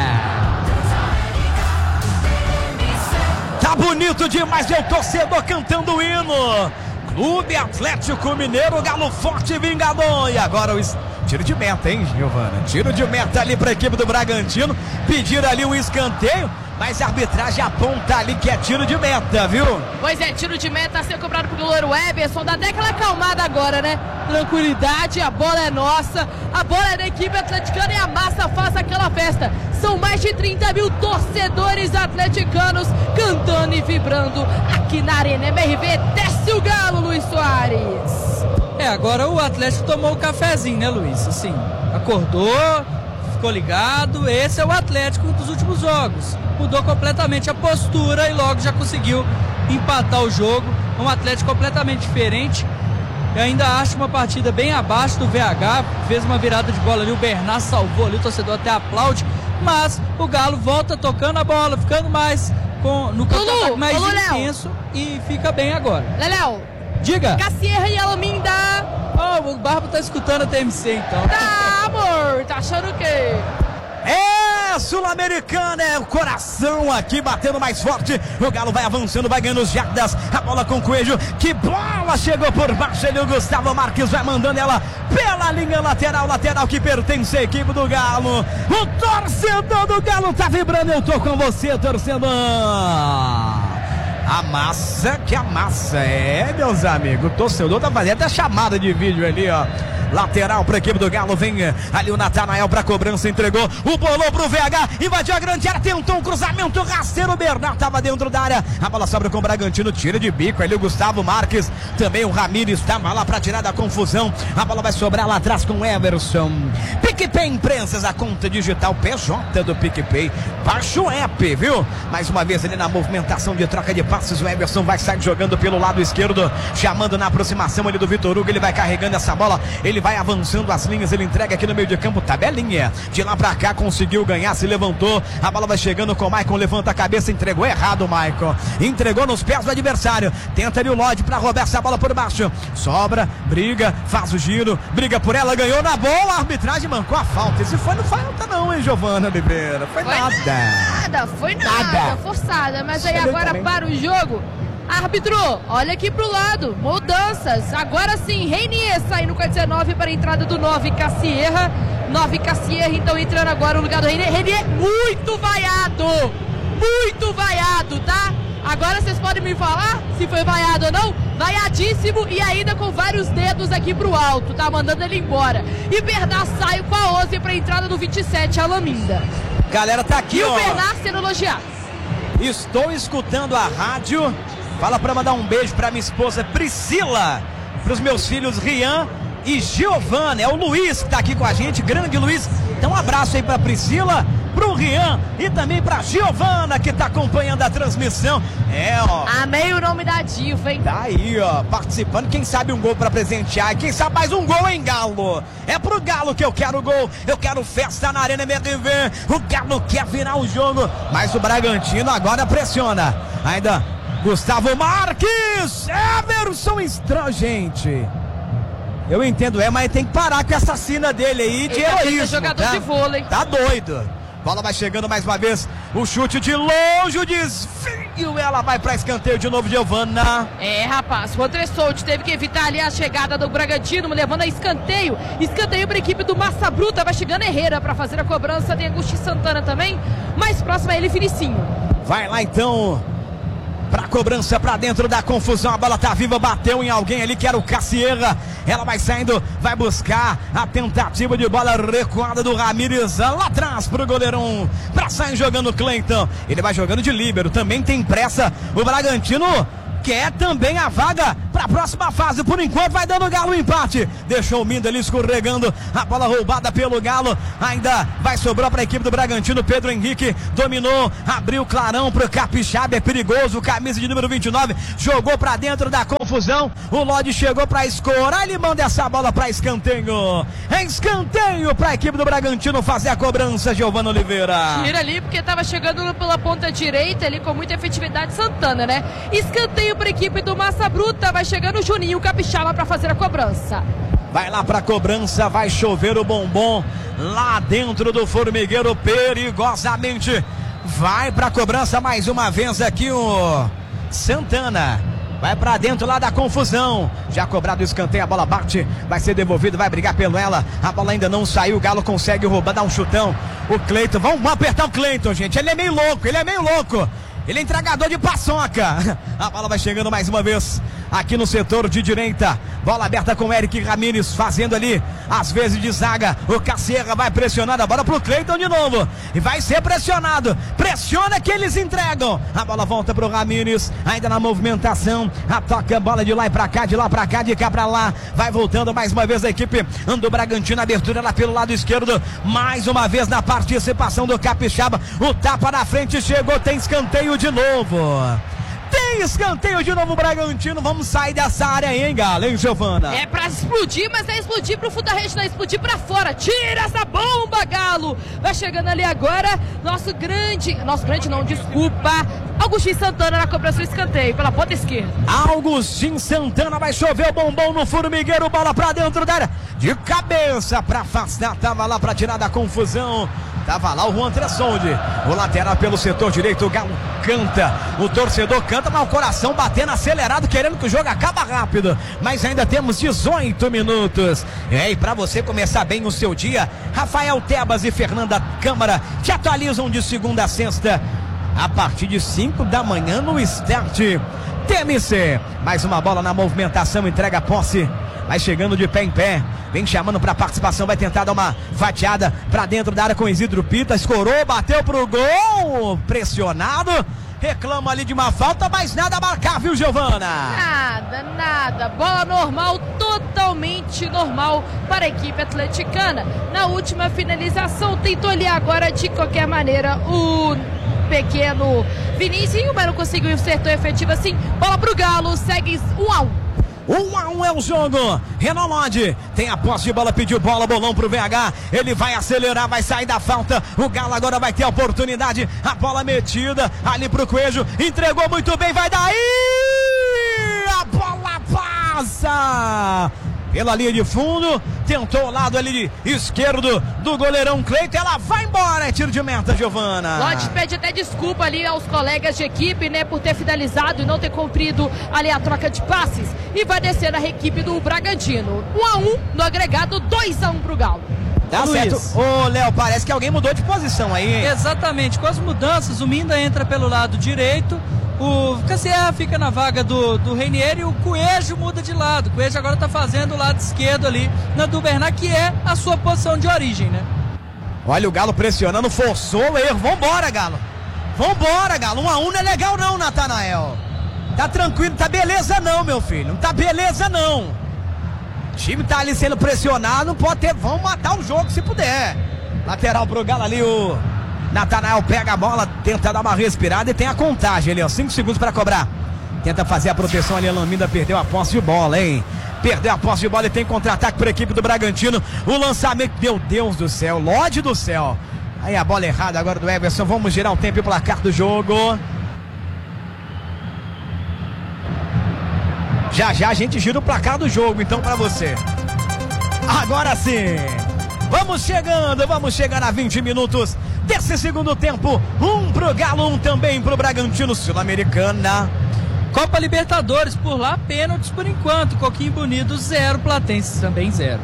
Tá bonito demais, é o torcedor cantando o hino. Clube Atlético Mineiro, Galo forte e vingador. E agora o tiro de meta, hein, Giovana? Tiro de meta ali para a equipe do Bragantino. Pediram ali um escanteio, mas a arbitragem aponta ali que é tiro de meta, viu? Pois é, tiro de meta a ser cobrado pelo goleiro Everson. Dá até aquela acalmada agora, né? Tranquilidade, a bola é nossa, a bola é da equipe atleticana e a massa faz aquela festa. São mais de 30 mil torcedores atleticanos cantando e vibrando aqui na Arena MRV. Desce o Galo, Luiz Soares. Agora o Atlético tomou o cafezinho, né, Luiz? Assim, acordou, ficou ligado. Esse é o Atlético dos últimos jogos. Mudou completamente a postura e logo já conseguiu empatar o jogo. Um Atlético completamente diferente. Eu ainda acho uma partida bem abaixo do VH. Fez uma virada de bola ali, o Bernard salvou ali, o torcedor até aplaude. Mas o Galo volta tocando a bola, ficando mais no contra-ataque mais intenso e fica bem agora. Leléo, diga. Cassierra e Alaminda. Oh, o Barba tá escutando a TMC então. Tá, amor, tá achando o quê? Sul-Americana, é o coração aqui batendo mais forte, o Galo vai avançando, vai ganhando os jardas, a bola com o Coelho, que bola, chegou por baixo ali, o Gustavo Marques vai mandando ela pela linha lateral que pertence à equipe do Galo, o torcedor do Galo tá vibrando, eu tô com você, torcedor. A massa, meus amigos, o torcedor tá fazendo até chamada de vídeo ali, ó. Lateral para a equipe do Galo, vem ali o Natanael para cobrança, entregou, o bolou pro VH, invadiu a grande área, tentou um cruzamento rasteiro, o Bernard estava dentro da área, a bola sobra com o Bragantino, tira de bico ali o Gustavo Marques, também o Ramires estava lá para tirar da confusão, a bola vai sobrar lá atrás com o Everson. PicPay Imprensas, a conta digital PJ do PicPay, baixa o app, viu? Mais uma vez ali na movimentação de troca de passes, o Everson vai sair jogando pelo lado esquerdo, chamando na aproximação ali do Vitor Hugo, ele vai carregando essa bola, ele vai avançando as linhas, ele entrega aqui no meio de campo, tabelinha, de lá pra cá conseguiu ganhar, se levantou, a bola vai chegando com o Maicon, levanta a cabeça, entregou errado o Maicon, entregou nos pés do adversário, tenta ali o Lodi pra roubar essa bola por baixo, sobra, briga, faz o giro, briga por ela, ganhou na bola, a arbitragem mancou a falta, esse foi no falta não, hein, Giovana Oliveira, foi nada, forçada, mas aí agora para o jogo. Árbitro, olha aqui pro lado, mudanças, agora sim, Reinier saindo com a 19 para a entrada do 9 Cassierra, então entrando agora no lugar do Reinier, muito vaiado, tá? Agora vocês podem me falar se foi vaiado ou não, vaiadíssimo e ainda com vários dedos aqui pro alto, tá? Mandando ele embora, e Bernard sai com a 11 para a entrada do 27, Alaminda. Galera, tá aqui, ó. E o Bernard sendo elogiado. Estou escutando a rádio. Fala para mandar um beijo para minha esposa Priscila, para os meus filhos Rian e Giovana. É o Luiz que tá aqui com a gente, grande Luiz. Então um abraço aí para Priscila, pro Rian e também pra Giovana que tá acompanhando a transmissão. Amei o nome da diva, hein? Tá aí, ó, participando. Quem sabe um gol pra presentear. Quem sabe mais um gol, hein, Galo? É pro Galo que eu quero gol. Eu quero festa na Arena MRV. O Galo quer virar o jogo. Mas o Bragantino agora pressiona. Ainda Gustavo Marques. Everson estranho, gente. Eu entendo, mas tem que parar com essa sina dele aí de heroísmo. Jogador de vôlei. Tá doido. Bola vai chegando mais uma vez. O chute de longe, o desvio. Ela vai para escanteio de novo, Giovana. Rapaz, o André Soldi teve que evitar ali a chegada do Bragantino, levando a escanteio. Escanteio para a equipe do Massa Bruta. Vai chegando Herrera para fazer a cobrança. Tem Agostinho Santana também. Mais próximo a ele, Finicinho. Vai lá então. Pra cobrança, pra dentro da confusão, a bola tá viva, bateu em alguém ali que era o Cassierra. Ela vai saindo, vai buscar a tentativa de bola recuada do Ramírez lá atrás pro goleirão, pra sair jogando o Cleiton. Ele vai jogando de líbero, também tem pressa. O Bragantino quer também a vaga para a próxima fase. Por enquanto vai dando o Galo o empate. Deixou o Minda ali escorregando. A bola roubada pelo Galo. Ainda vai sobrar para a equipe do Bragantino. Pedro Henrique dominou. Abriu clarão para o Capixaba. É perigoso. Camisa de número 29. Jogou para dentro da confusão. O Lodi chegou para escorar. Ele manda essa bola para escanteio. É escanteio para a equipe do Bragantino fazer a cobrança. Giovana Oliveira. Tira ali porque estava chegando pela ponta direita ali com muita efetividade Santana, né? Escanteio para a equipe do Massa Bruta. Vai chegando o Juninho Capixaba para fazer a cobrança. Vai lá para a cobrança, vai chover o bombom lá dentro do formigueiro perigosamente. Vai para a cobrança mais uma vez aqui o Santana. Vai pra dentro lá da confusão. Já cobrado o escanteio, a bola bate. Vai ser devolvido, vai brigar pelo ela. A bola ainda não saiu, o Galo consegue roubar, dar um chutão. O Cleiton, vamos apertar o Cleiton, gente. Ele é meio louco, Ele é entregador de paçoca. A bola vai chegando mais uma vez aqui no setor de direita. Bola aberta com o Eric Ramírez fazendo ali às vezes de zaga. O Cassierra vai pressionando a bola pro Cleiton de novo. E vai ser pressionado. Pressiona que eles entregam. A bola volta pro Ramírez. Ainda na movimentação. Toca a bola de lá e pra cá, de lá pra cá, de cá pra lá. Vai voltando mais uma vez a equipe do Bragantino. Abertura lá pelo lado esquerdo. Mais uma vez na participação do Capixaba. O tapa na frente chegou. Tem escanteio de novo. Tem escanteio de novo, Bragantino. Vamos sair dessa área aí, hein, Galo, hein, Giovana? É pra explodir, mas é explodir pro fundo da rede, não é explodir pra fora. Tira essa bomba, Galo. Vai chegando ali agora nosso grande não, desculpa, Agostinho Santana na cobrança do escanteio, pela ponta esquerda. Agostinho Santana, vai chover o bombom no formigueiro, bola pra dentro da área, de cabeça pra afastar, tava lá pra tirar da confusão. Tava lá o Juan Tressoldi, o lateral pelo setor direito, o Galo canta, o torcedor canta, mas o coração batendo acelerado, querendo que o jogo acabe rápido, mas ainda temos 18 minutos, e pra você começar bem o seu dia, Rafael Tebas e Fernanda Câmara te atualizam de segunda a sexta, a partir de 5 da manhã no Start TMC, mais uma bola na movimentação, entrega a posse, vai chegando de pé em pé, vem chamando pra participação, vai tentar dar uma fatiada pra dentro da área com Isidro Pita, escorou, bateu pro gol, pressionado, reclama ali de uma falta, mas nada a marcar, viu, Giovana? Nada, bola normal, totalmente normal para a equipe atleticana. Na última finalização, tentou ali agora de qualquer maneira o pequeno Vinícius, mas não conseguiu acertar efetivo assim. Bola pro Galo, segue 1-1. 1-1 é o jogo. Renan Lodi tem a posse de bola, pediu bola, bolão pro VH. Ele vai acelerar, vai sair da falta. O Galo agora vai ter a oportunidade. A bola metida ali pro Coelho. Entregou muito bem, vai daí! A bola passa pela linha de fundo, tentou o lado ali esquerdo do goleirão Cleiton, ela vai embora, é tiro de meta, Giovana. Lodi pede até desculpa ali aos colegas de equipe, né, por ter finalizado e não ter cumprido ali a troca de passes, e vai descer a equipe do Bragantino. 1-1 no agregado, 2-1 pro Galo. Tá certo. Ô, Léo, parece que alguém mudou de posição aí, hein? Exatamente, com as mudanças, o Minda entra pelo lado direito, o Cassierra fica na vaga do Reinier e o Coelho muda de lado. O Coelho agora tá fazendo o lado esquerdo ali na do Bernard, que é a sua posição de origem, né? Olha o Galo pressionando, forçou o erro. Vambora, Galo. 1-1 não é legal não, Natanael. Tá tranquilo, tá beleza não, meu filho. Não tá beleza não. O time tá ali sendo pressionado, pode ter, vamos matar o jogo se puder. Lateral pro Galo ali, o Natanael pega a bola, tenta dar uma respirada e tem a contagem ali, ó, 5 segundos pra cobrar. Tenta fazer a proteção ali, a Laminda perdeu a posse de bola, hein? Perdeu a posse de bola e tem contra-ataque para a equipe do Bragantino. O lançamento, meu Deus do céu, Lodi do céu. Aí a bola errada agora do Everson, vamos girar o tempo e o placar do jogo. Já a gente gira o placar do jogo, então, pra você. Agora sim. Vamos chegando a 20 minutos desse segundo tempo. 1 pro Galo, 1 também pro Bragantino. Sul-Americana. Copa Libertadores, por lá, pênaltis por enquanto. Coquinho Bonito 0, Platense também 0.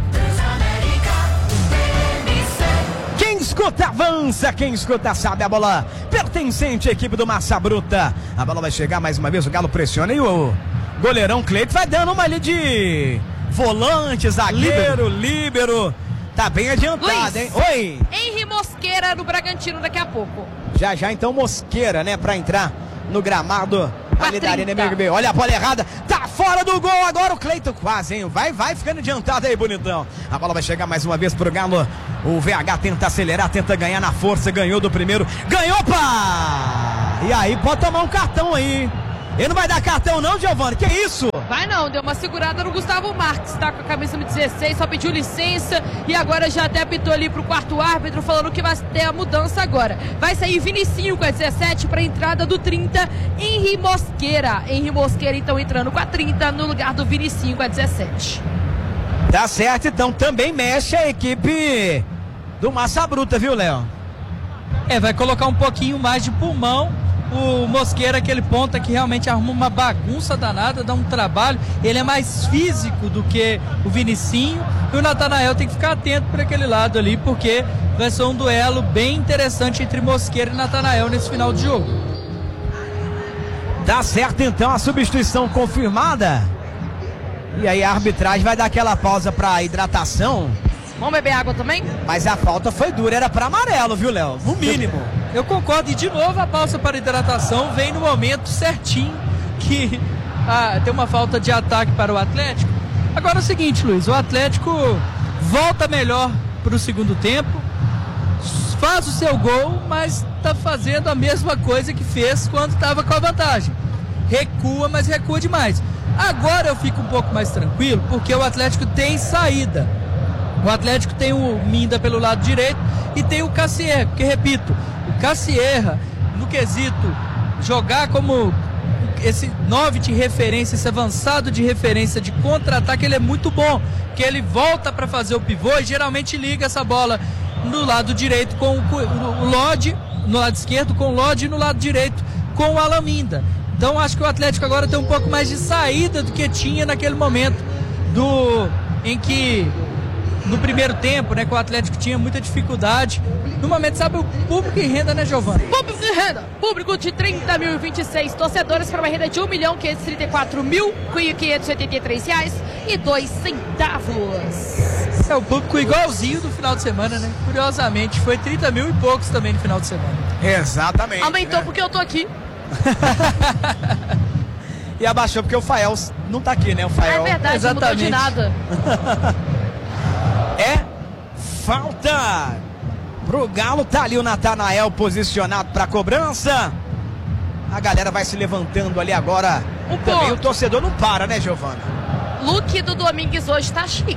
Quem escuta avança, quem escuta sabe. A bola pertencente à equipe do Massa Bruta. A bola vai chegar mais uma vez, o Galo pressiona e o goleirão Cleito vai dando uma ali de volante, zagueiro, líbero. Tá bem adiantado, Luiz, hein? Oi! Henry Mosqueira no Bragantino daqui a pouco. Já então Mosqueira, né, pra entrar no gramado ali da Arena MRV. Olha a bola errada, tá fora do gol agora o Cleiton, quase, hein? Vai ficando adiantado aí, bonitão. A bola vai chegar mais uma vez pro Galo. O VH tenta acelerar, tenta ganhar na força, ganhou do primeiro, ganhou, pá! E aí pode tomar um cartão aí. Ele não vai dar cartão não, Giovani, que isso? Vai não, deu uma segurada no Gustavo Marques, tá com a camisa no 16, só pediu licença e agora já até apitou ali pro quarto árbitro, falando que vai ter a mudança agora. Vai sair Vinicinho com a 17 pra entrada do 30, Henry Mosqueira. Henry Mosqueira então entrando com a 30 no lugar do Vinicinho com a 17. Tá certo, então também mexe a equipe do Massa Bruta, viu, Léo? Vai colocar um pouquinho mais de pulmão. O Mosqueira, aquele ponta que realmente arruma uma bagunça danada, dá um trabalho. Ele é mais físico do que o Vinicinho. E o Natanael tem que ficar atento para aquele lado ali, porque vai ser um duelo bem interessante entre Mosqueira e Natanael nesse final de jogo. Tá certo, então, a substituição confirmada. E aí a arbitragem vai dar aquela pausa para hidratação. Vamos beber água também? Mas a falta foi dura, era para amarelo, viu, Léo? No mínimo. Eu concordo, e de novo a pausa para hidratação vem no momento certinho que tem uma falta de ataque para o Atlético. Agora é o seguinte, Luiz, o Atlético volta melhor para o segundo tempo, faz o seu gol, mas está fazendo a mesma coisa que fez quando estava com a vantagem. Recua, mas recua demais. Agora eu fico um pouco mais tranquilo, porque o Atlético tem saída. O Atlético tem o Minda pelo lado direito e tem o Cassierra, porque, repito, o Cassierra, no quesito, jogar como esse 9 de referência, esse avançado de referência de contra-ataque, ele é muito bom, porque ele volta para fazer o pivô e geralmente liga essa bola no lado direito com o Lodge, no lado esquerdo com o Lodge e no lado direito com o Alan Minda. Então acho que o Atlético agora tem um pouco mais de saída do que tinha naquele momento em que no primeiro tempo, né, que o Atlético tinha muita dificuldade. No momento, sabe, o público em renda, né, Giovana? Público em renda, público de 30.026 torcedores para uma renda de R$1.534.583,02. É o público igualzinho do final de semana, né? Curiosamente, foi 30 mil e poucos também no final de semana. Exatamente. Aumentou, né? porque eu tô aqui. E abaixou porque o Fael não tá aqui, né? O Fael. É verdade, não mudou de nada. É falta pro Galo, tá ali o Natanael posicionado pra cobrança. A galera vai se levantando ali agora. Também o torcedor não para, né, Giovana? Look do Domingues hoje tá chique.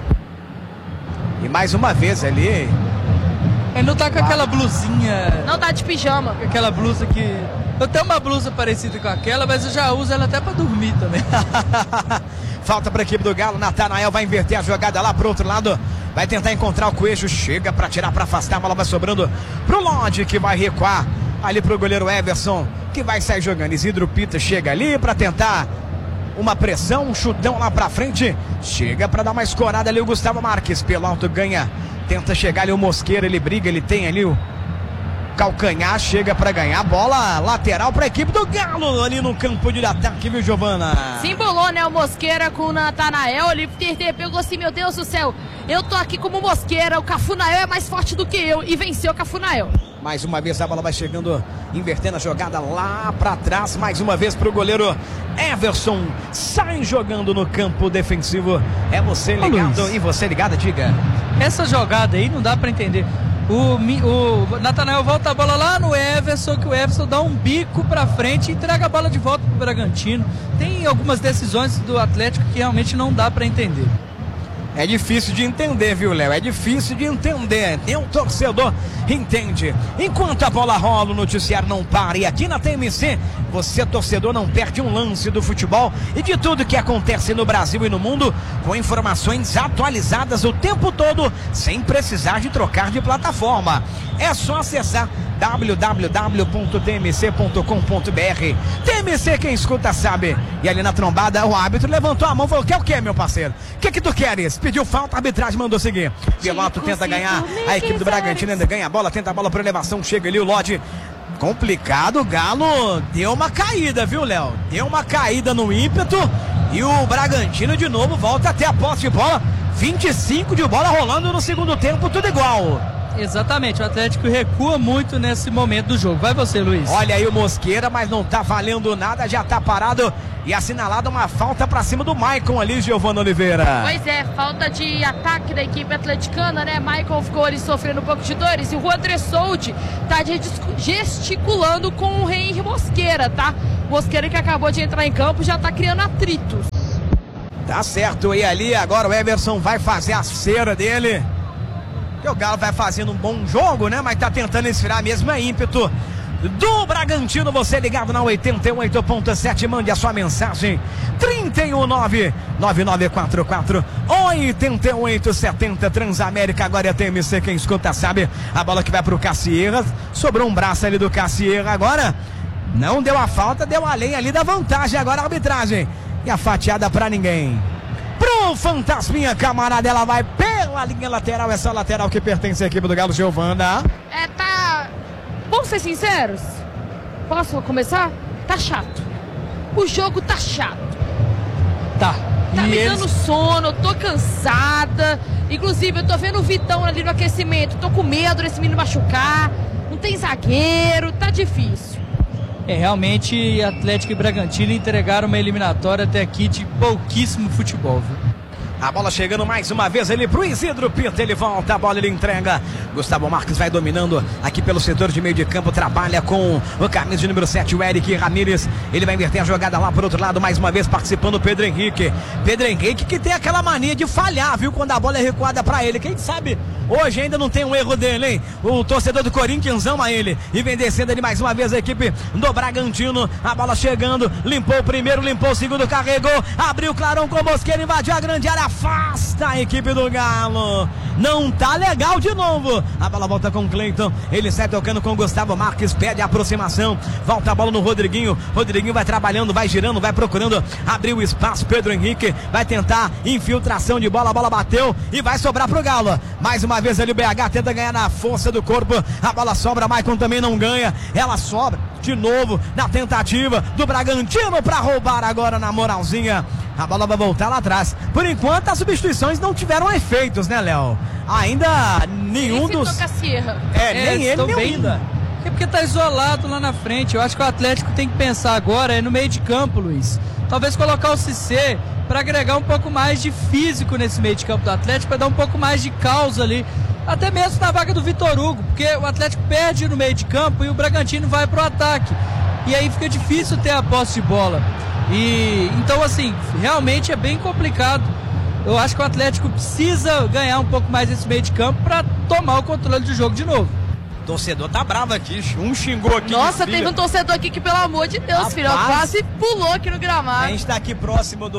E mais uma vez ali. Ele não tá com aquela blusinha. Não tá de pijama. Aquela blusa que... Eu tenho uma blusa parecida com aquela, mas eu já uso ela até pra dormir também. Falta para a equipe do Galo, Natanael vai inverter a jogada lá pro outro lado, vai tentar encontrar o Coelho, chega para tirar, para afastar, a bola vai sobrando pro Lodge, que vai recuar ali pro goleiro Everson, que vai sair jogando. Isidro Pita chega ali para tentar uma pressão, um chutão lá para frente, chega para dar uma escorada ali o Gustavo Marques, pelo alto ganha, tenta chegar ali o Mosqueira, ele briga, ele tem ali o calcanhar, chega para ganhar, bola lateral para a equipe do Galo ali no campo de ataque, viu, Giovana? Se embolou, né, o Mosqueira com o Natanael, ele pegou assim, meu Deus do céu, eu tô aqui como Mosqueira, o Cafunael é mais forte do que eu, e venceu o Cafunael. Mais uma vez a bola vai chegando, invertendo a jogada lá para trás, mais uma vez pro goleiro Everson, sai jogando no campo defensivo, é você ligado, e você ligada, diga. Essa jogada aí não dá para entender. O Natanael volta a bola lá no Everson, que o Everson dá um bico pra frente e entrega a bola de volta pro Bragantino. Tem algumas decisões do Atlético que realmente não dá pra entender. É difícil de entender, viu, Léo? É difícil de entender. Nem um torcedor entende. Enquanto a bola rola, o noticiário não para. E aqui na TMC, você, torcedor, não perde um lance do futebol e de tudo que acontece no Brasil e no mundo, com informações atualizadas o tempo todo, sem precisar de trocar de plataforma. É só acessar www.tmc.com.br. TMC, quem escuta sabe. E ali na trombada, o árbitro levantou a mão e falou: quer o quê, meu parceiro? O que tu queres? Pediu falta, a arbitragem mandou seguir. Piloto tenta ganhar, a equipe do Bragantino ainda ganha a bola, tenta a bola por elevação, chega ali o Lodge. Complicado, o Galo deu uma caída, viu, Léo? Deu uma caída no ímpeto e o Bragantino de novo volta até a posse de bola. 25 de bola rolando no segundo tempo, tudo igual. Exatamente, o Atlético recua muito nesse momento do jogo. Vai você, Luiz. Olha aí o Mosqueira, mas não tá valendo nada, já tá parado e assinalada uma falta pra cima do Maicon ali, Giovana Oliveira. Pois é, falta de ataque da equipe atleticana, né? Maicon ficou ali sofrendo um pouco de dores e o Juan Tressoldi tá gesticulando com o Henry Mosqueira, tá? Mosqueira que acabou de entrar em campo já tá criando atritos. Tá certo, e ali agora o Everson vai fazer a cera dele. O Galo vai fazendo um bom jogo, né? Mas tá tentando esfriar mesmo, é ímpeto do Bragantino. Você ligado na 88.7, mande a sua mensagem. 319-9944-8870 Transamérica, agora é TMC, quem escuta sabe. A bola que vai pro Cassieira, sobrou um braço ali do Cassieira agora. Não deu a falta, deu além ali da vantagem. Agora a arbitragem e a fatiada pra ninguém. Pro Fantasminha, camarada, ela vai pela linha lateral, essa lateral que pertence à equipe do Galo, Giovana. Vamos ser sinceros? Posso começar? Tá chato. O jogo tá chato. Tá. Tá me dando sono, eu tô cansada. Inclusive, eu tô vendo o Vitão ali no aquecimento. Tô com medo desse menino machucar. Não tem zagueiro, tá difícil. Realmente Atlético e Bragantino entregaram uma eliminatória até aqui de pouquíssimo futebol, viu? A bola chegando mais uma vez ali pro Isidro Pita, ele volta, a bola ele entrega. Gustavo Marques vai dominando aqui pelo setor de meio de campo, trabalha com o camisa de número 7, o Eric Ramírez. Ele vai inverter a jogada lá por outro lado, mais uma vez participando o Pedro Henrique. Pedro Henrique que tem aquela mania de falhar, viu, quando a bola é recuada pra ele. Quem sabe hoje ainda não tem um erro dele, hein? O torcedor do Corinthians ama ele. E vem descendo ali mais uma vez a equipe do Bragantino. A bola chegando, limpou o primeiro, limpou o segundo, carregou, abriu o clarão com o Mosqueira, invadiu a grande área, afasta a equipe do Galo. Não tá legal de novo. A bola volta com o Cleiton, ele sai tocando com o Gustavo Marques, pede a aproximação, volta a bola no Rodriguinho. Rodriguinho vai trabalhando, vai girando, vai procurando abrir o espaço. Pedro Henrique vai tentar infiltração de bola, a bola bateu e vai sobrar pro Galo. Mais uma vez ali o BH tenta ganhar na força do corpo, a bola sobra, Maicon também não ganha, ela sobra de novo na tentativa do Bragantino para roubar agora na moralzinha. A bola vai voltar lá atrás. Por enquanto as substituições não tiveram efeitos, né, Léo? Ainda nenhum dos... nem ele, nem ainda. É porque tá isolado lá na frente. Eu acho que o Atlético tem que pensar agora no meio de campo, Luiz. Talvez colocar o Cissé para agregar um pouco mais de físico nesse meio de campo do Atlético, para dar um pouco mais de causa ali. Até mesmo na vaga do Vitor Hugo, porque o Atlético perde no meio de campo e o Bragantino vai pro ataque. E aí fica difícil ter a posse de bola. E então, assim, realmente é bem complicado. Eu acho que o Atlético precisa ganhar um pouco mais esse meio de campo para tomar o controle do jogo de novo. O torcedor tá bravo aqui, um xingou aqui. Nossa, teve um torcedor aqui que, pelo amor de Deus, filho, quase pulou aqui no gramado. A gente tá aqui próximo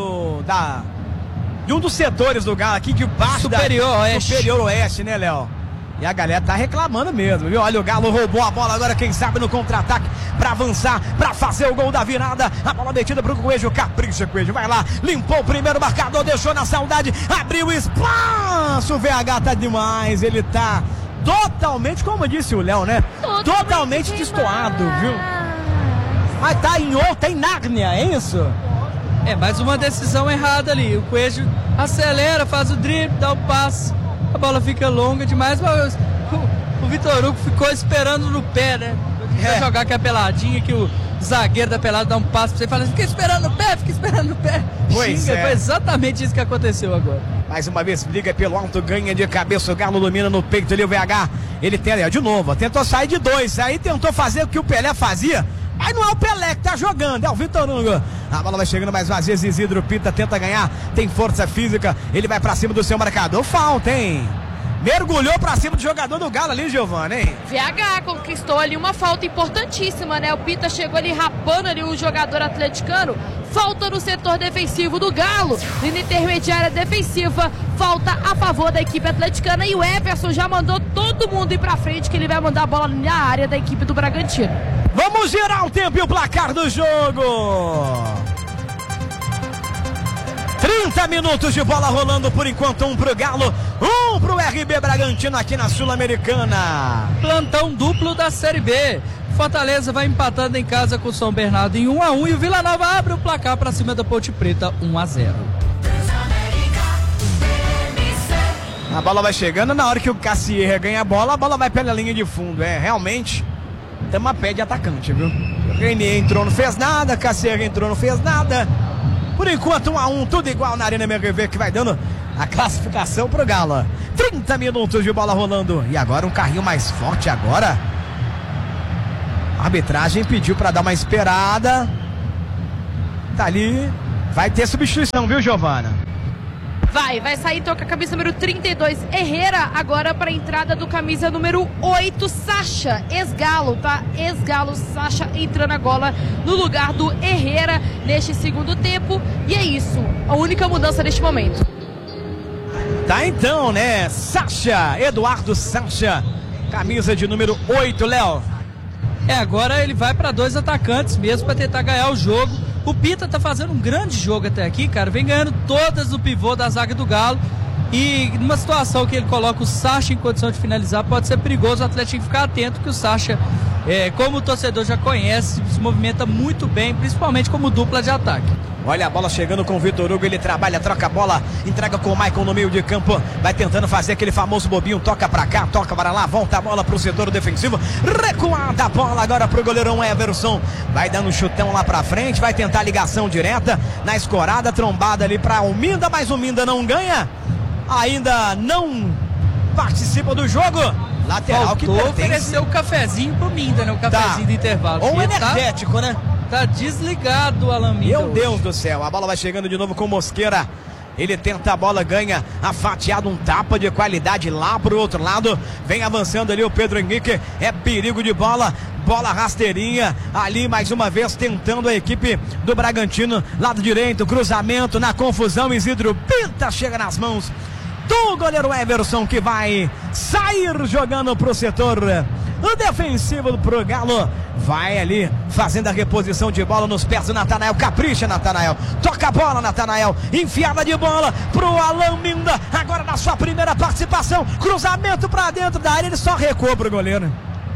de um dos setores do Galo aqui, que parte Superior Oeste, né, Léo? E a galera tá reclamando mesmo, viu? Olha, o Galo roubou a bola agora, quem sabe no contra-ataque, pra avançar, pra fazer o gol da virada. A bola metida pro Coelho, capricha, Coelho, vai lá, limpou o primeiro marcador, deixou na saudade, abriu espaço, o VH tá demais, ele tá totalmente, como disse o Léo, né? Totalmente destoado, viu? Mas tá em Nárnia, é isso? É, mais uma decisão errada ali. O Coelho acelera, faz o drible, dá o passe. A bola fica longa demais, mas o Vitor Hugo ficou esperando no pé, né? Vai jogar com a peladinha, que o zagueiro da pelada dá um passo pra você e fala assim, fica esperando no pé. Xinga, foi exatamente isso que aconteceu agora. Mais uma vez, briga pelo alto, ganha de cabeça, o Galo domina no peito ali, o VH, ele tenta, de novo, tentou sair de dois, aí tentou fazer o que o Pelé fazia, Aí não é o Pelé que tá jogando, é o Vitor Hugo. A bola vai chegando mais uma vez, Isidro Pita tenta ganhar, tem força física, ele vai pra cima do seu marcador, falta, hein? Mergulhou pra cima do jogador do Galo ali, Giovana, hein? VH conquistou ali uma falta importantíssima, né? O Pita chegou ali rapando ali o jogador atleticano. Falta no setor defensivo do Galo. Linha intermediária defensiva. Falta a favor da equipe atleticana. E o Everson já mandou todo mundo ir pra frente, que ele vai mandar a bola na área da equipe do Bragantino. Vamos girar o tempo e o placar do jogo. 30 minutos de bola rolando por enquanto, 1 pro Galo, 1 pro RB Bragantino aqui na Sul-Americana. Plantão duplo da Série B. Fortaleza vai empatando em casa com o São Bernardo em 1-1 e o Vila Nova abre o placar para cima da Ponte Preta 1-0. A bola vai chegando, na hora que o Cassier ganha a bola vai pela linha de fundo. Realmente tem uma pé de atacante, viu? O Renier entrou, não fez nada, Cassier entrou, não fez nada. Por enquanto 1-1, tudo igual na Arena MRV, que vai dando a classificação pro Galo. 30 minutos de bola rolando. E agora um carrinho mais forte agora. A arbitragem pediu para dar uma esperada. Tá ali. Vai ter substituição, viu, Giovana? Vai sair então com a camisa número 32, Herrera, agora para a entrada do camisa número 8, Sacha, ex-Galo, tá? Ex-Galo, Sacha entrando agora no lugar do Herrera neste segundo tempo. E é isso, a única mudança neste momento. Tá então, né? Sacha, Eduardo Sacha, camisa de número 8, Léo. Agora ele vai para 2 atacantes mesmo para tentar ganhar o jogo. O Pita tá fazendo um grande jogo até aqui, cara. Vem ganhando todas no pivô da zaga do Galo. E numa situação que ele coloca o Sacha em condição de finalizar, pode ser perigoso. O Atlético tem que ficar atento, que o Sacha, como o torcedor já conhece, se movimenta muito bem, principalmente como dupla de ataque. Olha a bola chegando com o Vitor Hugo, ele trabalha, troca a bola, entrega com o Maicon no meio de campo, vai tentando fazer aquele famoso bobinho, toca pra cá, toca para lá, volta a bola pro setor defensivo, recuada a bola agora pro goleirão Everson, vai dando um chutão lá pra frente, vai tentar ligação direta, na escorada, trombada ali pra Alminda, mas o Minda não ganha, ainda não participa do jogo. Lateral faltou que pertence. Oferecer o cafezinho pro Minda, né? O cafezinho do intervalo. Ou energético, né? Tá desligado o Alan Minda. Meu Deus do céu, a bola vai chegando de novo com Mosqueira. Ele tenta a bola, ganha a fatiada, um tapa de qualidade lá pro outro lado. Vem avançando ali o Pedro Henrique, é perigo de bola. Bola rasteirinha, ali mais uma vez tentando a equipe do Bragantino. Lado direito, cruzamento na confusão, Isidro Pita chega nas mãos do goleiro Everson, que vai sair jogando pro setor o defensivo pro Galo. Vai ali fazendo a reposição de bola nos pés do Natanael. Capricha, Natanael. Toca a bola, Natanael. Enfiada de bola pro Alan Minda. Agora na sua primeira participação. Cruzamento pra dentro da área. Ele só recuou pro goleiro.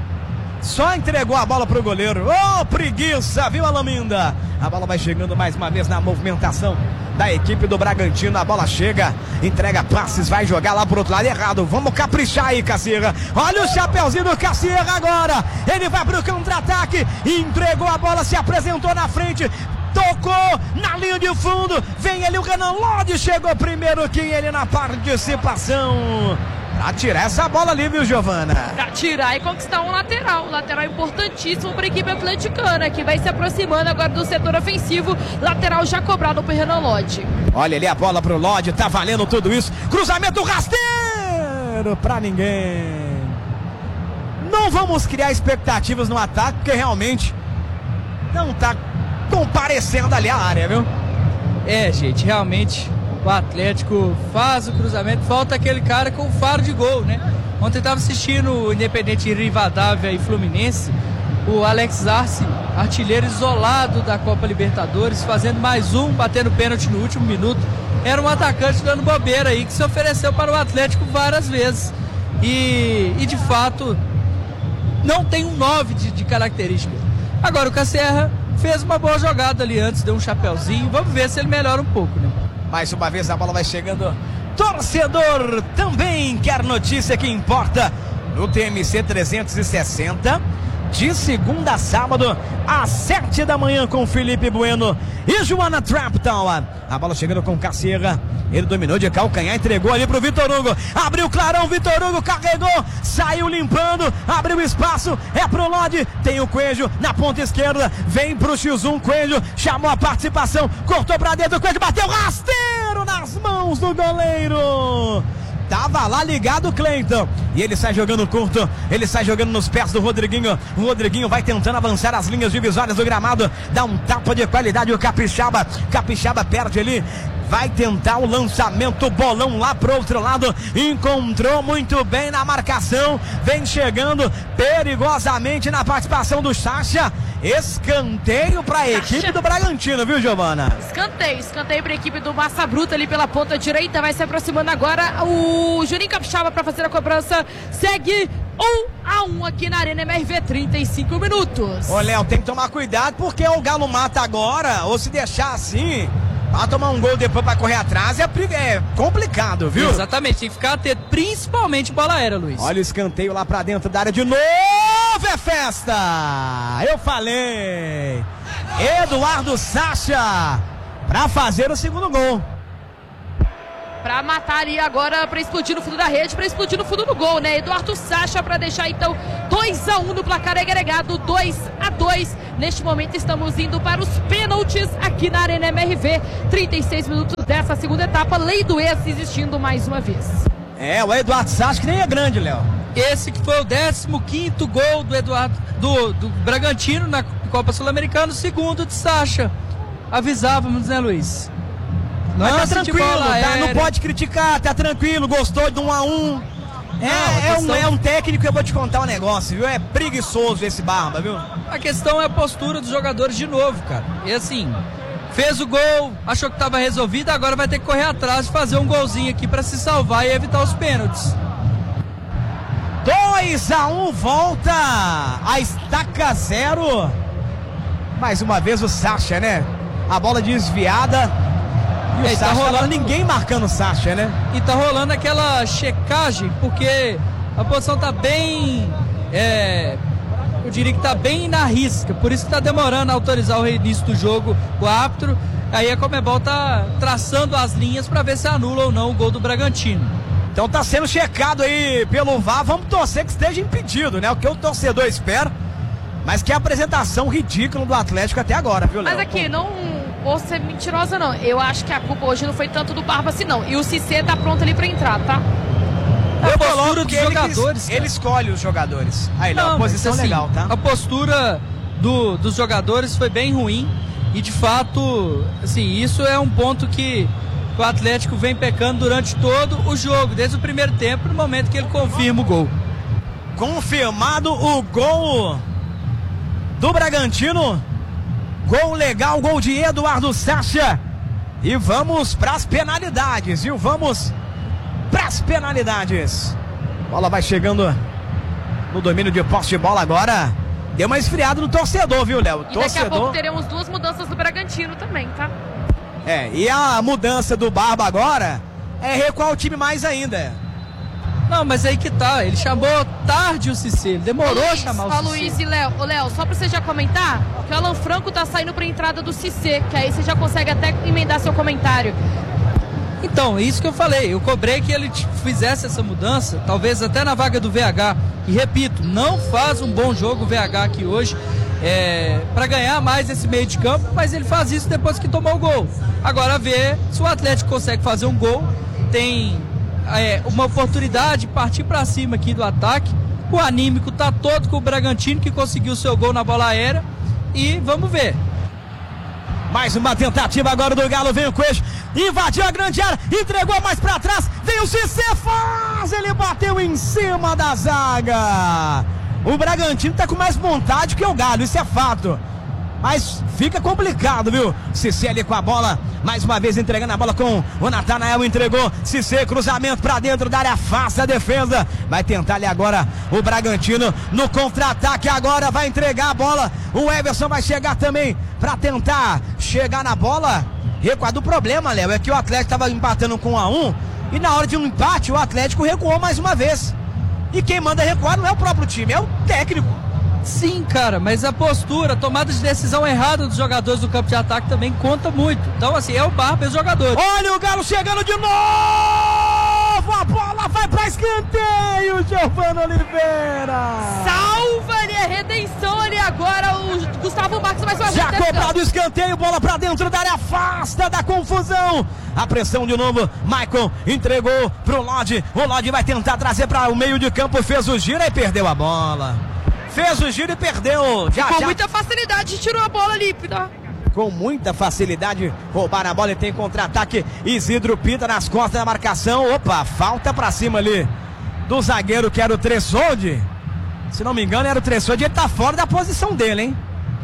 Só entregou a bola pro goleiro. Ô, preguiça, viu, Alan Minda? A bola vai chegando mais uma vez na movimentação da equipe do Bragantino. A bola chega, entrega passes, vai jogar lá pro outro lado errado. Vamos caprichar aí, Cassierra. Olha o chapeuzinho do Cassierra agora. Ele vai pro contra-ataque, entregou a bola, se apresentou na frente, tocou na linha de fundo. Vem ali o Renan Lodge, chegou primeiro que ele na participação. Pra tirar essa bola ali, viu, Giovana? Pra tirar e conquistar um lateral. Lateral importantíssimo para a equipe atleticana, que vai se aproximando agora do setor ofensivo. Lateral já cobrado por Renan Lodge. Olha ali a bola pro Lodge, tá valendo tudo isso. Cruzamento rasteiro pra ninguém. Não vamos criar expectativas no ataque, porque realmente não tá comparecendo ali a área, viu? Gente, realmente o Atlético faz o cruzamento, falta aquele cara com o faro de gol, né? Ontem estava assistindo o Independente Rivadavia e Fluminense, o Alex Arce, artilheiro isolado da Copa Libertadores, fazendo mais um, batendo pênalti no último minuto. Era um atacante dando bobeira aí, que se ofereceu para o Atlético várias vezes. E de fato, não tem um 9 de característica. Agora o Cassierra fez uma boa jogada ali antes, deu um chapeuzinho. Vamos ver se ele melhora um pouco, né? Mais uma vez a bola vai chegando. Torcedor também quer notícia que importa no TMC 360. de segunda a sábado, às 7 da manhã, com Felipe Bueno e Joana Trapton. A bola chegando com Cacera. Ele dominou de calcanhar, entregou ali pro Vitor Hugo. Abriu clarão, Vitor Hugo carregou, saiu limpando, abriu espaço, é pro Lodi. Tem o Coelho na ponta esquerda, vem pro X1, Coelho chamou a participação, cortou pra dentro, o Coelho bateu rasteiro nas mãos do goleiro. Tava lá ligado o Cleiton. E ele sai jogando curto. Ele sai jogando nos pés do Rodriguinho. O Rodriguinho vai tentando avançar as linhas divisórias do gramado. Dá um tapa de qualidade o Capixaba. Capixaba perde ali. Vai tentar o lançamento, bolão lá pro outro lado. Encontrou muito bem na marcação. Vem chegando perigosamente na participação do Sacha. Escanteio para a equipe do Bragantino, viu, Giovana? Escanteio para a equipe do Massa Bruta ali pela ponta direita. Vai se aproximando agora o Juninho Capixaba para fazer a cobrança. Segue 1-1 aqui na Arena MRV, 35 minutos. Ô, Léo, tem que tomar cuidado porque o Galo mata agora, ou se deixar assim, pra tomar um gol depois pra correr atrás é complicado, viu? Exatamente, tem que ficar atento, principalmente bola aérea, Luiz. Olha o escanteio lá pra dentro da área de novo, é festa! Eu falei! Eduardo Sacha pra fazer o segundo gol. Pra matar ali agora, pra explodir no fundo da rede, pra explodir no fundo do gol, né? Eduardo Sacha pra deixar então 2-1 no placar agregado, 2-2. Neste momento estamos indo para os pênaltis aqui na Arena MRV. 36 minutos dessa segunda etapa, lei do ex existindo mais uma vez. É, o Eduardo Sacha que nem é grande, Léo. Esse que foi o 15º gol do Eduardo do Bragantino na Copa Sul-Americana, o segundo de Sacha. Avisávamos, né, Luiz? Mas tá tranquilo, tá? Não pode criticar, tá tranquilo, gostou de 1-1. É um técnico, eu vou te contar um negócio, viu? É preguiçoso esse Barba, viu? A questão é a postura dos jogadores de novo, cara. E assim, fez o gol, achou que tava resolvido, agora vai ter que correr atrás de fazer um golzinho aqui pra se salvar e evitar os pênaltis. 2-1, volta a estaca 0. Mais uma vez o Sacha, né? A bola desviada. E o Sacha tá rolando, ninguém marcando o Sacha, né? E tá rolando aquela checagem, porque a posição tá bem, eu diria que tá bem na risca, por isso que tá demorando a autorizar o reinício do jogo, o árbitro. Aí a Conmebol tá traçando as linhas para ver se anula ou não o gol do Bragantino. Então tá sendo checado aí pelo VAR, vamos torcer que esteja impedido, né? O que o torcedor espera, mas que a apresentação ridícula do Atlético até agora, viu, Léo? Mas aqui, não vou ser mentirosa, não. Eu acho que a culpa hoje não foi tanto do Barba assim, não. E o Cissé tá pronto ali pra entrar, tá? Eu coloco que ele escolhe os jogadores. Aí, Léo, a posição assim, legal, tá? A postura dos jogadores foi bem ruim. E de fato, assim, isso é um ponto que o Atlético vem pecando durante todo o jogo, desde o primeiro tempo, no momento que ele confirma o gol. Confirmado o gol do Bragantino. Gol legal, gol de Eduardo Sacha. E vamos para as penalidades, viu? Vamos para as penalidades. Bola vai chegando no domínio de posse de bola agora. Deu uma esfriada no torcedor, viu, Léo? E daqui a pouco teremos 2 mudanças do Bragantino também, tá? E a mudança do Barba agora é recuar o time mais ainda. Não, mas aí que tá, ele chamou tarde o Cissé, ele demorou a chamar o Cissé. Luiz e Léo, só pra você já comentar, que o Alan Franco tá saindo pra entrada do Cissé, que aí você já consegue até emendar seu comentário. Então, isso que eu falei, eu cobrei que ele fizesse essa mudança, talvez até na vaga do VH, e repito, não faz um bom jogo o VH aqui hoje, para ganhar mais esse meio de campo, mas ele faz isso depois que tomou o gol. Agora ver se o Atlético consegue fazer um gol, tem uma oportunidade de partir para cima aqui do ataque. O anímico tá todo com o Bragantino, que conseguiu o seu gol na bola aérea, e vamos ver. Mais uma tentativa agora do Galo, vem o Coelho, invadiu a grande área, entregou mais pra trás, vem o Cissé, ele bateu em cima da zaga. O Bragantino tá com mais vontade que o Galo, isso é fato. Mas fica complicado, viu? Cissé ali com a bola, mais uma vez entregando a bola com o Natanael, entregou. Cissé, cruzamento pra dentro da área, afasta a defesa. Vai tentar ali agora o Bragantino no contra-ataque, agora vai entregar a bola. O Everson vai chegar também pra tentar chegar na bola. Recuado. O problema, Léo, é que o Atlético tava empatando com 1-1 e na hora de um empate o Atlético recuou mais uma vez. E quem manda recuar não é o próprio time, é o técnico. Sim, cara, mas a postura, a tomada de decisão errada dos jogadores do campo de ataque também conta muito. Então, assim, é o Barba e os jogadores. Olha o Galo chegando de novo! A bola vai pra escanteio, Giovana Oliveira! Salva ali a redenção ali agora, o Gustavo Marques mais uma vez. Já cobrado o escanteio, bola pra dentro da área, afasta da confusão. A pressão de novo, Maicon entregou pro Lodi. O Lodi vai tentar trazer para o meio de campo, fez o giro e perdeu a bola. Fez o giro e perdeu. Com muita facilidade tirou a bola ali, tá? Com muita facilidade, roubaram a bola e tem contra-ataque. Isidro Pita nas costas da marcação. Opa, falta pra cima ali do zagueiro que era o Tressoldi. Se não me engano era o Tressoldi, ele tá fora da posição dele, hein?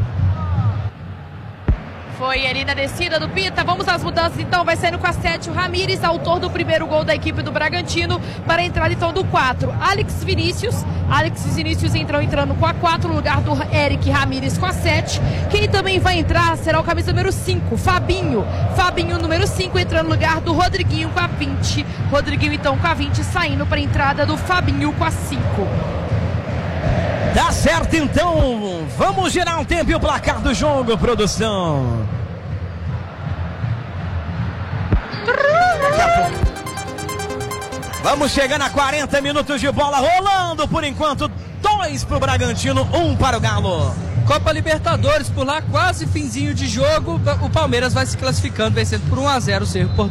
Foi ali na descida do Pita. Vamos às mudanças então. Vai saindo com a 7 o Ramires, autor do primeiro gol da equipe do Bragantino, para a entrada então do 4. Alex Vinícius entrando com a 4 no lugar do Eric Ramires com a 7. Quem também vai entrar será o camisa número 5, Fabinho número 5, entrando no lugar do Rodriguinho com a 20. Rodriguinho então com a 20, saindo para a entrada do Fabinho com a 5. Tá certo, então vamos girar um tempo e o placar do jogo, produção. Daqui a pouco. Vamos chegando a 40 minutos de bola rolando, por enquanto 2 pro Bragantino, 1 para o Galo. Copa Libertadores, por lá quase finzinho de jogo, o Palmeiras vai se classificando, vencendo por 1-0 o Cerro Porteño.